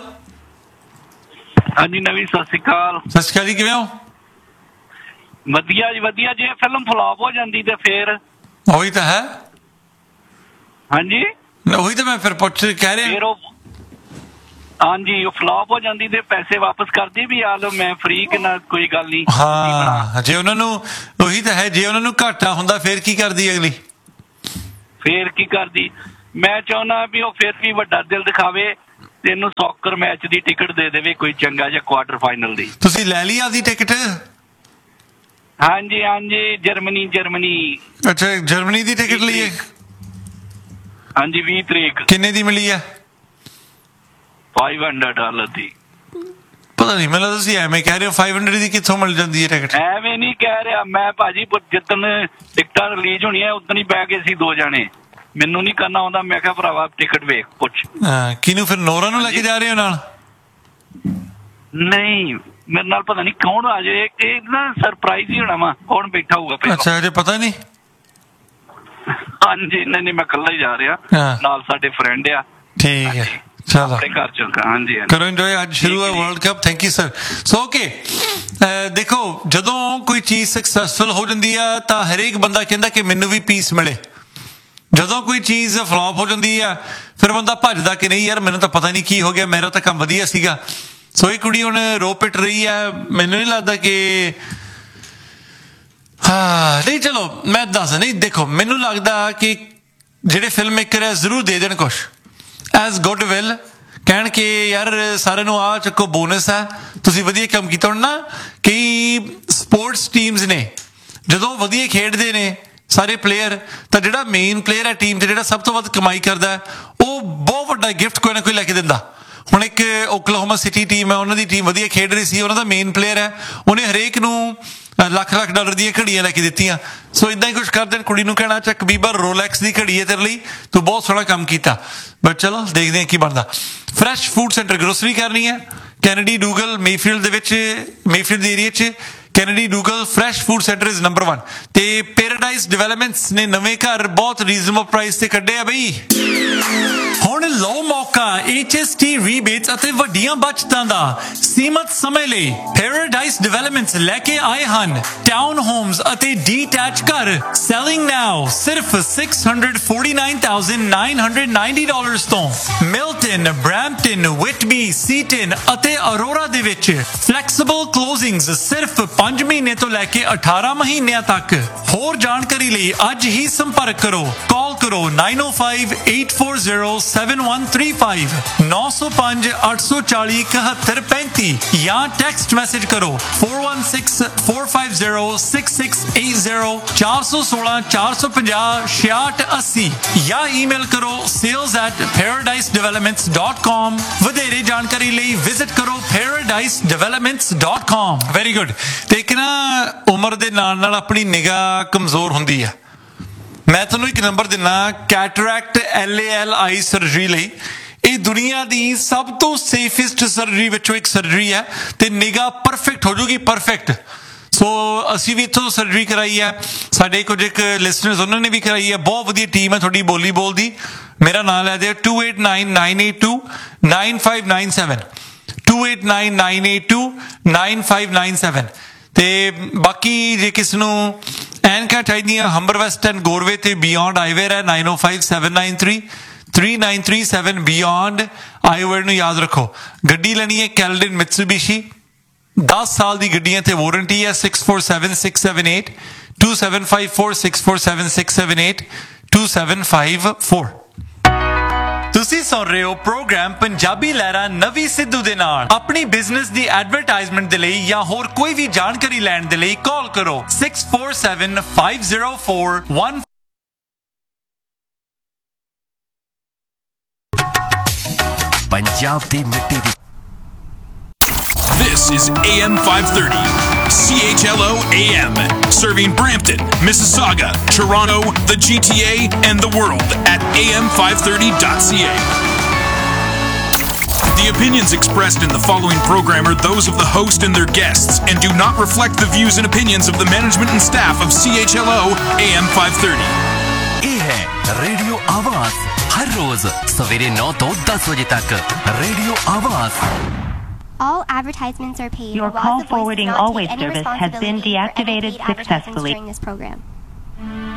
L: ਹਾਂਜੀ ਨਵੀਂ, ਸਤਿ ਸ਼੍ਰੀ ਅਕਾਲ।
A: ਸਤਿ ਸ਼੍ਰੀ ਅਕਾਲ ਜੀ, ਕਿਵੇਂ ਹੋ?
L: ਵਧੀਆ ਜੀ ਵਧੀਆ। ਜੇ ਫਿਲਮ ਫਲॉप ਹੋ ਜਾਂਦੀ ਤੇ ਫੇਰ?
A: ਉਹੀ ਤਾਂ ਹੈ।
L: ਹਾਂਜੀ
A: ਉਹੀ ਤਾਂ ਮੈਂ ਫਿਰ ਪੁੱਛ ਕਹਿ ਰਿਹਾ।
L: ਫਿਰ ਉਹ ਹਾਂਜੀ, ਉਹ ਫਲॉप ਹੋ ਜਾਂਦੀ ਤੇ ਪੈਸੇ ਵਾਪਸ ਕਰਦੀ ਵੀ ਆ ਲਓ, ਮੈਂ ਫ੍ਰੀ ਕਿ ਨਾ, ਕੋਈ ਗੱਲ ਨਹੀਂ।
A: ਹਾਂ, ਜੇ ਉਹਨਾਂ ਨੂੰ ਉਹੀ ਤਾਂ ਹੈ, ਜੇ ਉਹਨਾਂ ਨੂੰ ਘਾਟਾ ਹੁੰਦਾ ਫੇਰ ਕੀ ਕਰਦੀ ਅਗਲੀ?
L: ਫੇਰ ਕੀ ਕਰਦੀ? ਮੈਂ ਚਾਹੁੰਦਾ ਵੀ ਉਹ ਫੇਰ ਵੀ ਵੱਡਾ ਦਿਲ ਦਿਖਾਵੇ ਤੇ ਇਹਨੂੰ ਸੌਕਰ ਮੈਚ ਦੀ ਟਿਕਟ ਦੇ ਦੇਵੇ, ਕੋਈ ਚੰਗਾ ਜਿਹਾ ਕੁਆਟਰ ਫਾਈਨਲ ਦੀ।
A: ਤੁਸੀਂ ਲੈ ਲਈ ਆਪਦੀ ਟਿਕਟ?
L: ਹਾਂਜੀ ਹਾਂਜੀ, ਜਰਮਨੀ ਜਰਮਨੀ।
A: ਅੱਛਾ, ਜਰਮਨੀ ਦੀ ਟਿਕਟ ਲਈ ਹੈ?
L: ਹਾਂਜੀ, ਵੀਹ ਤਰੀਕ।
A: ਕਿੰਨੇ ਦੀ ਮਿਲੀ ਹੈ?
L: ਫਾਈਵ ਹੰਡਰਡ ਡਾਲਰ ਦੀ।
A: ਪਤਾ ਨਹੀਂ, ਮੈਨੂੰ ਤੁਸੀਂ ਐਵੇਂ ਕਹਿ ਰਹੇ ਹੋ। ਫਾਈਵ ਹੰਡਰਡ ਦੀ ਕਿੱਥੋਂ ਮਿਲ ਜਾਂਦੀ ਹੈ ਟਿਕਟ?
L: ਐਵੇਂ ਨਹੀਂ ਕਹਿ ਰਿਹਾ ਮੈਂ ਭਾਜੀ, ਜਿੱਦਣ ਟਿਕਟਾਂ ਰਿਲੀਜ਼ ਹੋਣੀਆਂ ਉਦੋਂ ਹੀ ਬਹਿ ਗਏ ਸੀ ਦੋ ਜਾਣੇ। ਮੈਨੂੰ ਨਹੀਂ ਕਰਨਾ ਆਉਂਦਾ। ਮੈਂ ਕਿਹਾ ਭਰਾਵਾ ਟਿਕਟ ਵੇਖ ਪੁੱਛ।
A: ਕਿਹਨੂੰ ਫਿਰ? ਨੋਰਾ ਨੂੰ ਲੈ ਕੇ ਜਾ ਰਹੇ ਹੋ ਨਾਲ?
L: ਨਹੀਂ, ਮੇਰੇ ਨਾਲ ਪਤਾ ਨਹੀਂ ਕੌਣ ਆ ਜਾਏ। ਇਹ ਨਾ ਸਰਪ੍ਰਾਈਜ਼ ਹੀ ਹੋਣਾ ਵਾ, ਕੌਣ ਬੈਠਾ ਹੋਊਗਾ ਪਹਿਲਾਂ।
A: ਅੱਛਾ, ਅਜੇ ਪਤਾ ਨਹੀਂ?
L: ਹਾਂਜੀ, ਨਹੀਂ ਨਹੀਂ, ਮੈਂ ਇਕੱਲਾ ਹੀ ਜਾ ਰਿਹਾ, ਨਾਲ ਸਾਡੇ ਫਰੈਂਡ ਆ।
A: ਠੀਕ ਹੈ, ਚਲੋ
L: ਘਰ ਚੁੱਕਾ। ਹਾਂਜੀ,
A: ਕਰੋ ਇੰਜੋਏ। ਅੱਜ ਸ਼ੁਰੂ ਹੈ world cup. Thank you sir. So okay, ਦੇਖੋ ਜਦੋਂ ਕੋਈ ਚੀਜ਼ ਸਕਸੈਸਫੁਲ ਹੋ ਜਾਂਦੀ ਆ ਤਾਂ ਹਰੇਕ ਬੰਦਾ ਕਹਿੰਦਾ ਕਿ ਮੈਨੂੰ ਵੀ ਪੀਸ ਮਿਲੇ। ਜਦੋਂ ਕੋਈ ਚੀਜ਼ ਫਲॉप ਹੋ ਜਾਂਦੀ ਆ ਫਿਰ ਬੰਦਾ ਭੱਜਦਾ ਕਿ ਨਹੀਂ ਯਾਰ, ਮੈਨੂੰ ਤਾਂ ਪਤਾ ਨਹੀਂ ਕੀ ਹੋ ਗਿਆ, ਮੇਰਾ ਤਾਂ ਕੰਮ ਵਧੀਆ ਸੀਗਾ। ਸੋ ਇਹ ਕੁੜੀ ਹੁਣ ਰੋ ਪਿੱਟ ਰਹੀ ਆ। ਮੈਨੂੰ ਨਹੀਂ ਲੱਗਦਾ ਕਿ ਹਾਂ ਨਹੀਂ, ਚਲੋ ਮੈਂ ਦੱਸ ਨਹੀਂ। ਦੇਖੋ, ਮੈਨੂੰ ਲੱਗਦਾ ਕਿ ਜਿਹੜੇ ਫਿਲਮ ਮੇਕਰ ਹੈ ਜ਼ਰੂਰ ਦੇ ਦੇਣ ਕੁਛ। ਐਜ਼ ਗੁੱਡਵਿਲ ਕਹਿਣ ਕਿ ਯਾਰ ਸਾਰਿਆਂ ਨੂੰ ਆ ਚੱਕੋ ਬੋਨਸ ਹੈ, ਤੁਸੀਂ ਵਧੀਆ ਕੰਮ ਕੀਤਾ। ਹੁਣ ਨਾ ਕਈ ਸਪੋਰਟਸ ਟੀਮਸ ਨੇ ਜਦੋਂ ਵਧੀਆ ਖੇਡਦੇ ਨੇ ਸਾਰੇ ਪਲੇਅਰ, ਤਾਂ ਜਿਹੜਾ ਮੇਨ ਪਲੇਅਰ ਹੈ ਟੀਮ 'ਤੇ, ਜਿਹੜਾ ਸਭ ਤੋਂ ਵੱਧ ਕਮਾਈ ਕਰਦਾ, ਉਹ ਬਹੁਤ ਵੱਡਾ ਗਿਫਟ ਕੋਈ ਨਾ ਕੋਈ ਲੈ ਕੇ ਦਿੰਦਾ। ਹੁਣ ਇੱਕ ਓਕਲਾਹੋਮਾ ਸਿਟੀ ਟੀਮ ਹੈ, ਉਹਨਾਂ ਦੀ ਟੀਮ ਵਧੀਆ ਖੇਡ ਰਹੀ ਸੀ, ਉਹਨਾਂ ਦਾ ਮੇਨ ਪਲੇਅਰ ਹੈ, ਉਹਨੇ ਹਰੇਕ ਨੂੰ ਲੱਖ ਲੱਖ ਡਾਲਰ ਦੀਆਂ ਘੜੀਆਂ ਲੈ ਕੇ ਦਿੱਤੀਆਂ। ਸੋ ਇੱਦਾਂ ਹੀ ਕੁਛ ਕਰਦੇ ਨੇ, ਕੁੜੀ ਨੂੰ ਕਹਿਣਾ ਚੱਕ ਬੀਬਾ ਰੋਲੈਕਸ ਦੀ ਘੜੀ ਹੈ ਤੇਰੇ ਲਈ, ਤੂੰ ਬਹੁਤ ਸੋਹਣਾ ਕੰਮ ਕੀਤਾ। ਬਟ ਚਲੋ ਦੇਖਦੇ ਹਾਂ ਕੀ ਬਣਦਾ। ਫਰੈਸ਼ ਫੂਡ ਸੈਂਟਰ ਗਰੋਸਰੀ ਕਰਨੀ ਹੈ ਕੈਨੇਡੀ ਡੂਗਲ ਮੇਫੀਲਡ ਦੇ ਵਿੱਚ, ਮੇਫੀਲਡ ਦੇ ਏਰੀਆ 'ਚ Kennedy ਡੂਗਲ fresh food centre is number one. ਤੇ ਪੈਰਾਡਾਈਜ਼ ਡਿਵੈਲਪਮੈਂਟਸ ਨੇ ਨਵੇਂ ਘਰ ਬਹੁਤ ਰੀਜ਼ਨੇਬਲ ਪ੍ਰਾਈਸ ਤੇ ਕੱਢੇ ਆ ਬਈ। ਹੁਣ ਲਓ ਮੌਕਾ ਐਚ ਐਸ ਟੀ ਰੀਬੇਟਸ ਅਤੇ ਵੱਡੀਆਂ ਬਚਤਾਂ ਦਾ ਸੀਮਤ ਸਮੇਂ ਲਈ। ਪੈਰਾਡਾਈਜ਼ ਡਿਵੈਲਪਮੈਂਟਸ ਲੈ ਕੇ ਆਏ ਹਨ ਟਾਊਨ ਹੋਮਸ ਅਤੇ ਡੀਟੈਚ ਘਰ, ਸੈਲਿੰਗ ਨਾਓ ਸਿਰਫ six hundred forty-nine thousand nine hundred ninety dollars ਤੋਂ। ਮਿਲਟਨ, ਬਰੈਂਪਟਨ, ਵਿਟਬੀ, ਸੀਟਨ ਅਤੇ ਅਰੋਰਾ ਦੇ ਵਿੱਚ ਫਲੈਕਸੀਬਲ ਕਲੋਜ਼ਿੰਗਸ ਸਿਰਫ ਪੰਜ ਮਹੀਨੇ ਤੋਂ ਲੈ ਕੇ ਅਠਾਰਾਂ ਮਹੀਨਿਆਂ ਤੱਕ। ਹੋਰ ਜਾਣਕਾਰੀ ਲਈ ਅੱਜ ਹੀ ਸੰਪਰਕ ਕਰੋ, ਕਾਲ ਕਰੋ nine oh five eight four zero seven one three five, nine oh five eight four zero seven one three five ਜਾਂ ਟੈਕਸਟ ਮੈਸੇਜ ਕਰੋ four one six four five zero six six eight zero, four one six four five zero six six eight zero ਜਾਂ ਈਮੇਲ ਕਰੋ sales at paradise developments dot com। ਵਧੇਰੇ ਜਾਣਕਾਰੀ ਲਈ ਵਿਜ਼ਿਟ ਕਰੋ paradise developments dot com। Very good. ਤੇ ਇੱਕ ਨਾ ਉਮਰ ਦੇ ਨਾਲ ਨਾਲ ਆਪਣੀ ਨਿਗਾਹ ਕਮਜ਼ੋਰ ਹੁੰਦੀ ਹੈ। ਮੈਂ ਤੁਹਾਨੂੰ ਇੱਕ ਨੰਬਰ ਦਿੰਦਾ, cataract L A L I surgery ਲਈ। ਇਹ ਦੁਨੀਆ ਦੀ ਸਭ ਤੋਂ ਸੇਫੈਸਟ ਸਰਜਰੀ ਵਿੱਚੋਂ ਇੱਕ ਸਰਜਰੀ ਹੈ ਤੇ ਨਿਗਾਹ ਪਰਫੈਕਟ ਹੋ ਜੂਗੀ, ਪਰਫੈਕਟ। ਸੋ ਅਸੀਂ ਵੀ ਇੱਥੋਂ ਸਰਜਰੀ ਕਰਾਈ ਹੈ, ਸਾਡੇ ਕੁਝ ਇੱਕ ਲਿਸਨਰਸ ਉਹਨਾਂ ਨੇ ਵੀ ਕਰਾਈ ਹੈ। ਬਹੁਤ ਵਧੀਆ ਟੀਮ ਹੈ ਤੁਹਾਡੀ ਬੋਲੀ ਬੋਲਦੀ। ਮੇਰਾ ਨਾਮ ਲੈ ਦਿਓ two eight nine nine eight two nine five nine seven, two eight nine nine eight two nine five nine seven। ਤੇ ਬਾਕੀ ਜੇ ਕਿਸ ਨੂੰ ਐਨਕਾਂ ਚਾਹੀਦੀਆਂ, ਹੰਬਰ ਵੈਸਟ ਐਂਡ ਗੋਰਵੇ ਤੇ ਬਿਯੋਂਡ ਆਈਵੇਅਰ ਹੈ nine oh five seven nine three three nine three seven। Beyond ਆਈਵੇਅਰ ਨੂੰ ਯਾਦ ਰੱਖੋ। ਗੱਡੀ ਲੈਣੀ ਹੈ ਕੈਲਡਨ ਮਿਟਸੂਬਿਸ਼ੀ, ਦਸ ਸਾਲ ਦੀ ਗੱਡੀਆਂ ਤੇ ਵਾਰੰਟੀ ਹੈ six four seven six seven eight two seven five four six four seven six seven eight two seven five four। ਤੁਸੀਂ ਸੁਣ ਰਹੇ ਹੋ ਪ੍ਰੋਗਰਾਮ ਪੰਜਾਬੀ ਲਹਿਰਾ ਨਵੀ ਸਿੱਧੂ ਦੇ ਨਾਲ। ਆਪਣੀ ਬਿਜ਼ਨਸ ਦੀ ਐਡਵਰਟਾਈਜ਼ਮੈਂਟ ਦੇ ਲਈ ਜਾਂ ਹੋਰ ਕੋਈ ਵੀ ਜਾਣਕਾਰੀ ਲੈਣ ਦੇ ਲਈ ਕਾਲ ਕਰੋ six four seven five zero four one।
N: Punjab ਦੀ ਮਿੱਟੀ ਦੀ।
O: This is A M five thirty, C H L O A M, serving Brampton, Mississauga, Toronto, the G T A, and the world at A M five thirty dot C A. The opinions expressed in the following program are those of the host and their guests and do not reflect the views and opinions of the management and staff of C H L O A M five thirty.
N: ਇਹ ਹੈ ਰੇਡੀਓ ਆਵਾਜ਼, ਹਰ ਰੋਜ਼ ਸਵੇਰੇ nine ਤੋਂ ten ਵਜੇ ਤੱਕ। ਰੇਡੀਓ ਆਵਾਜ਼।
P: All advertisements are paid.
Q: Your call forwarding always service has been deactivated successfully.
P: During this program.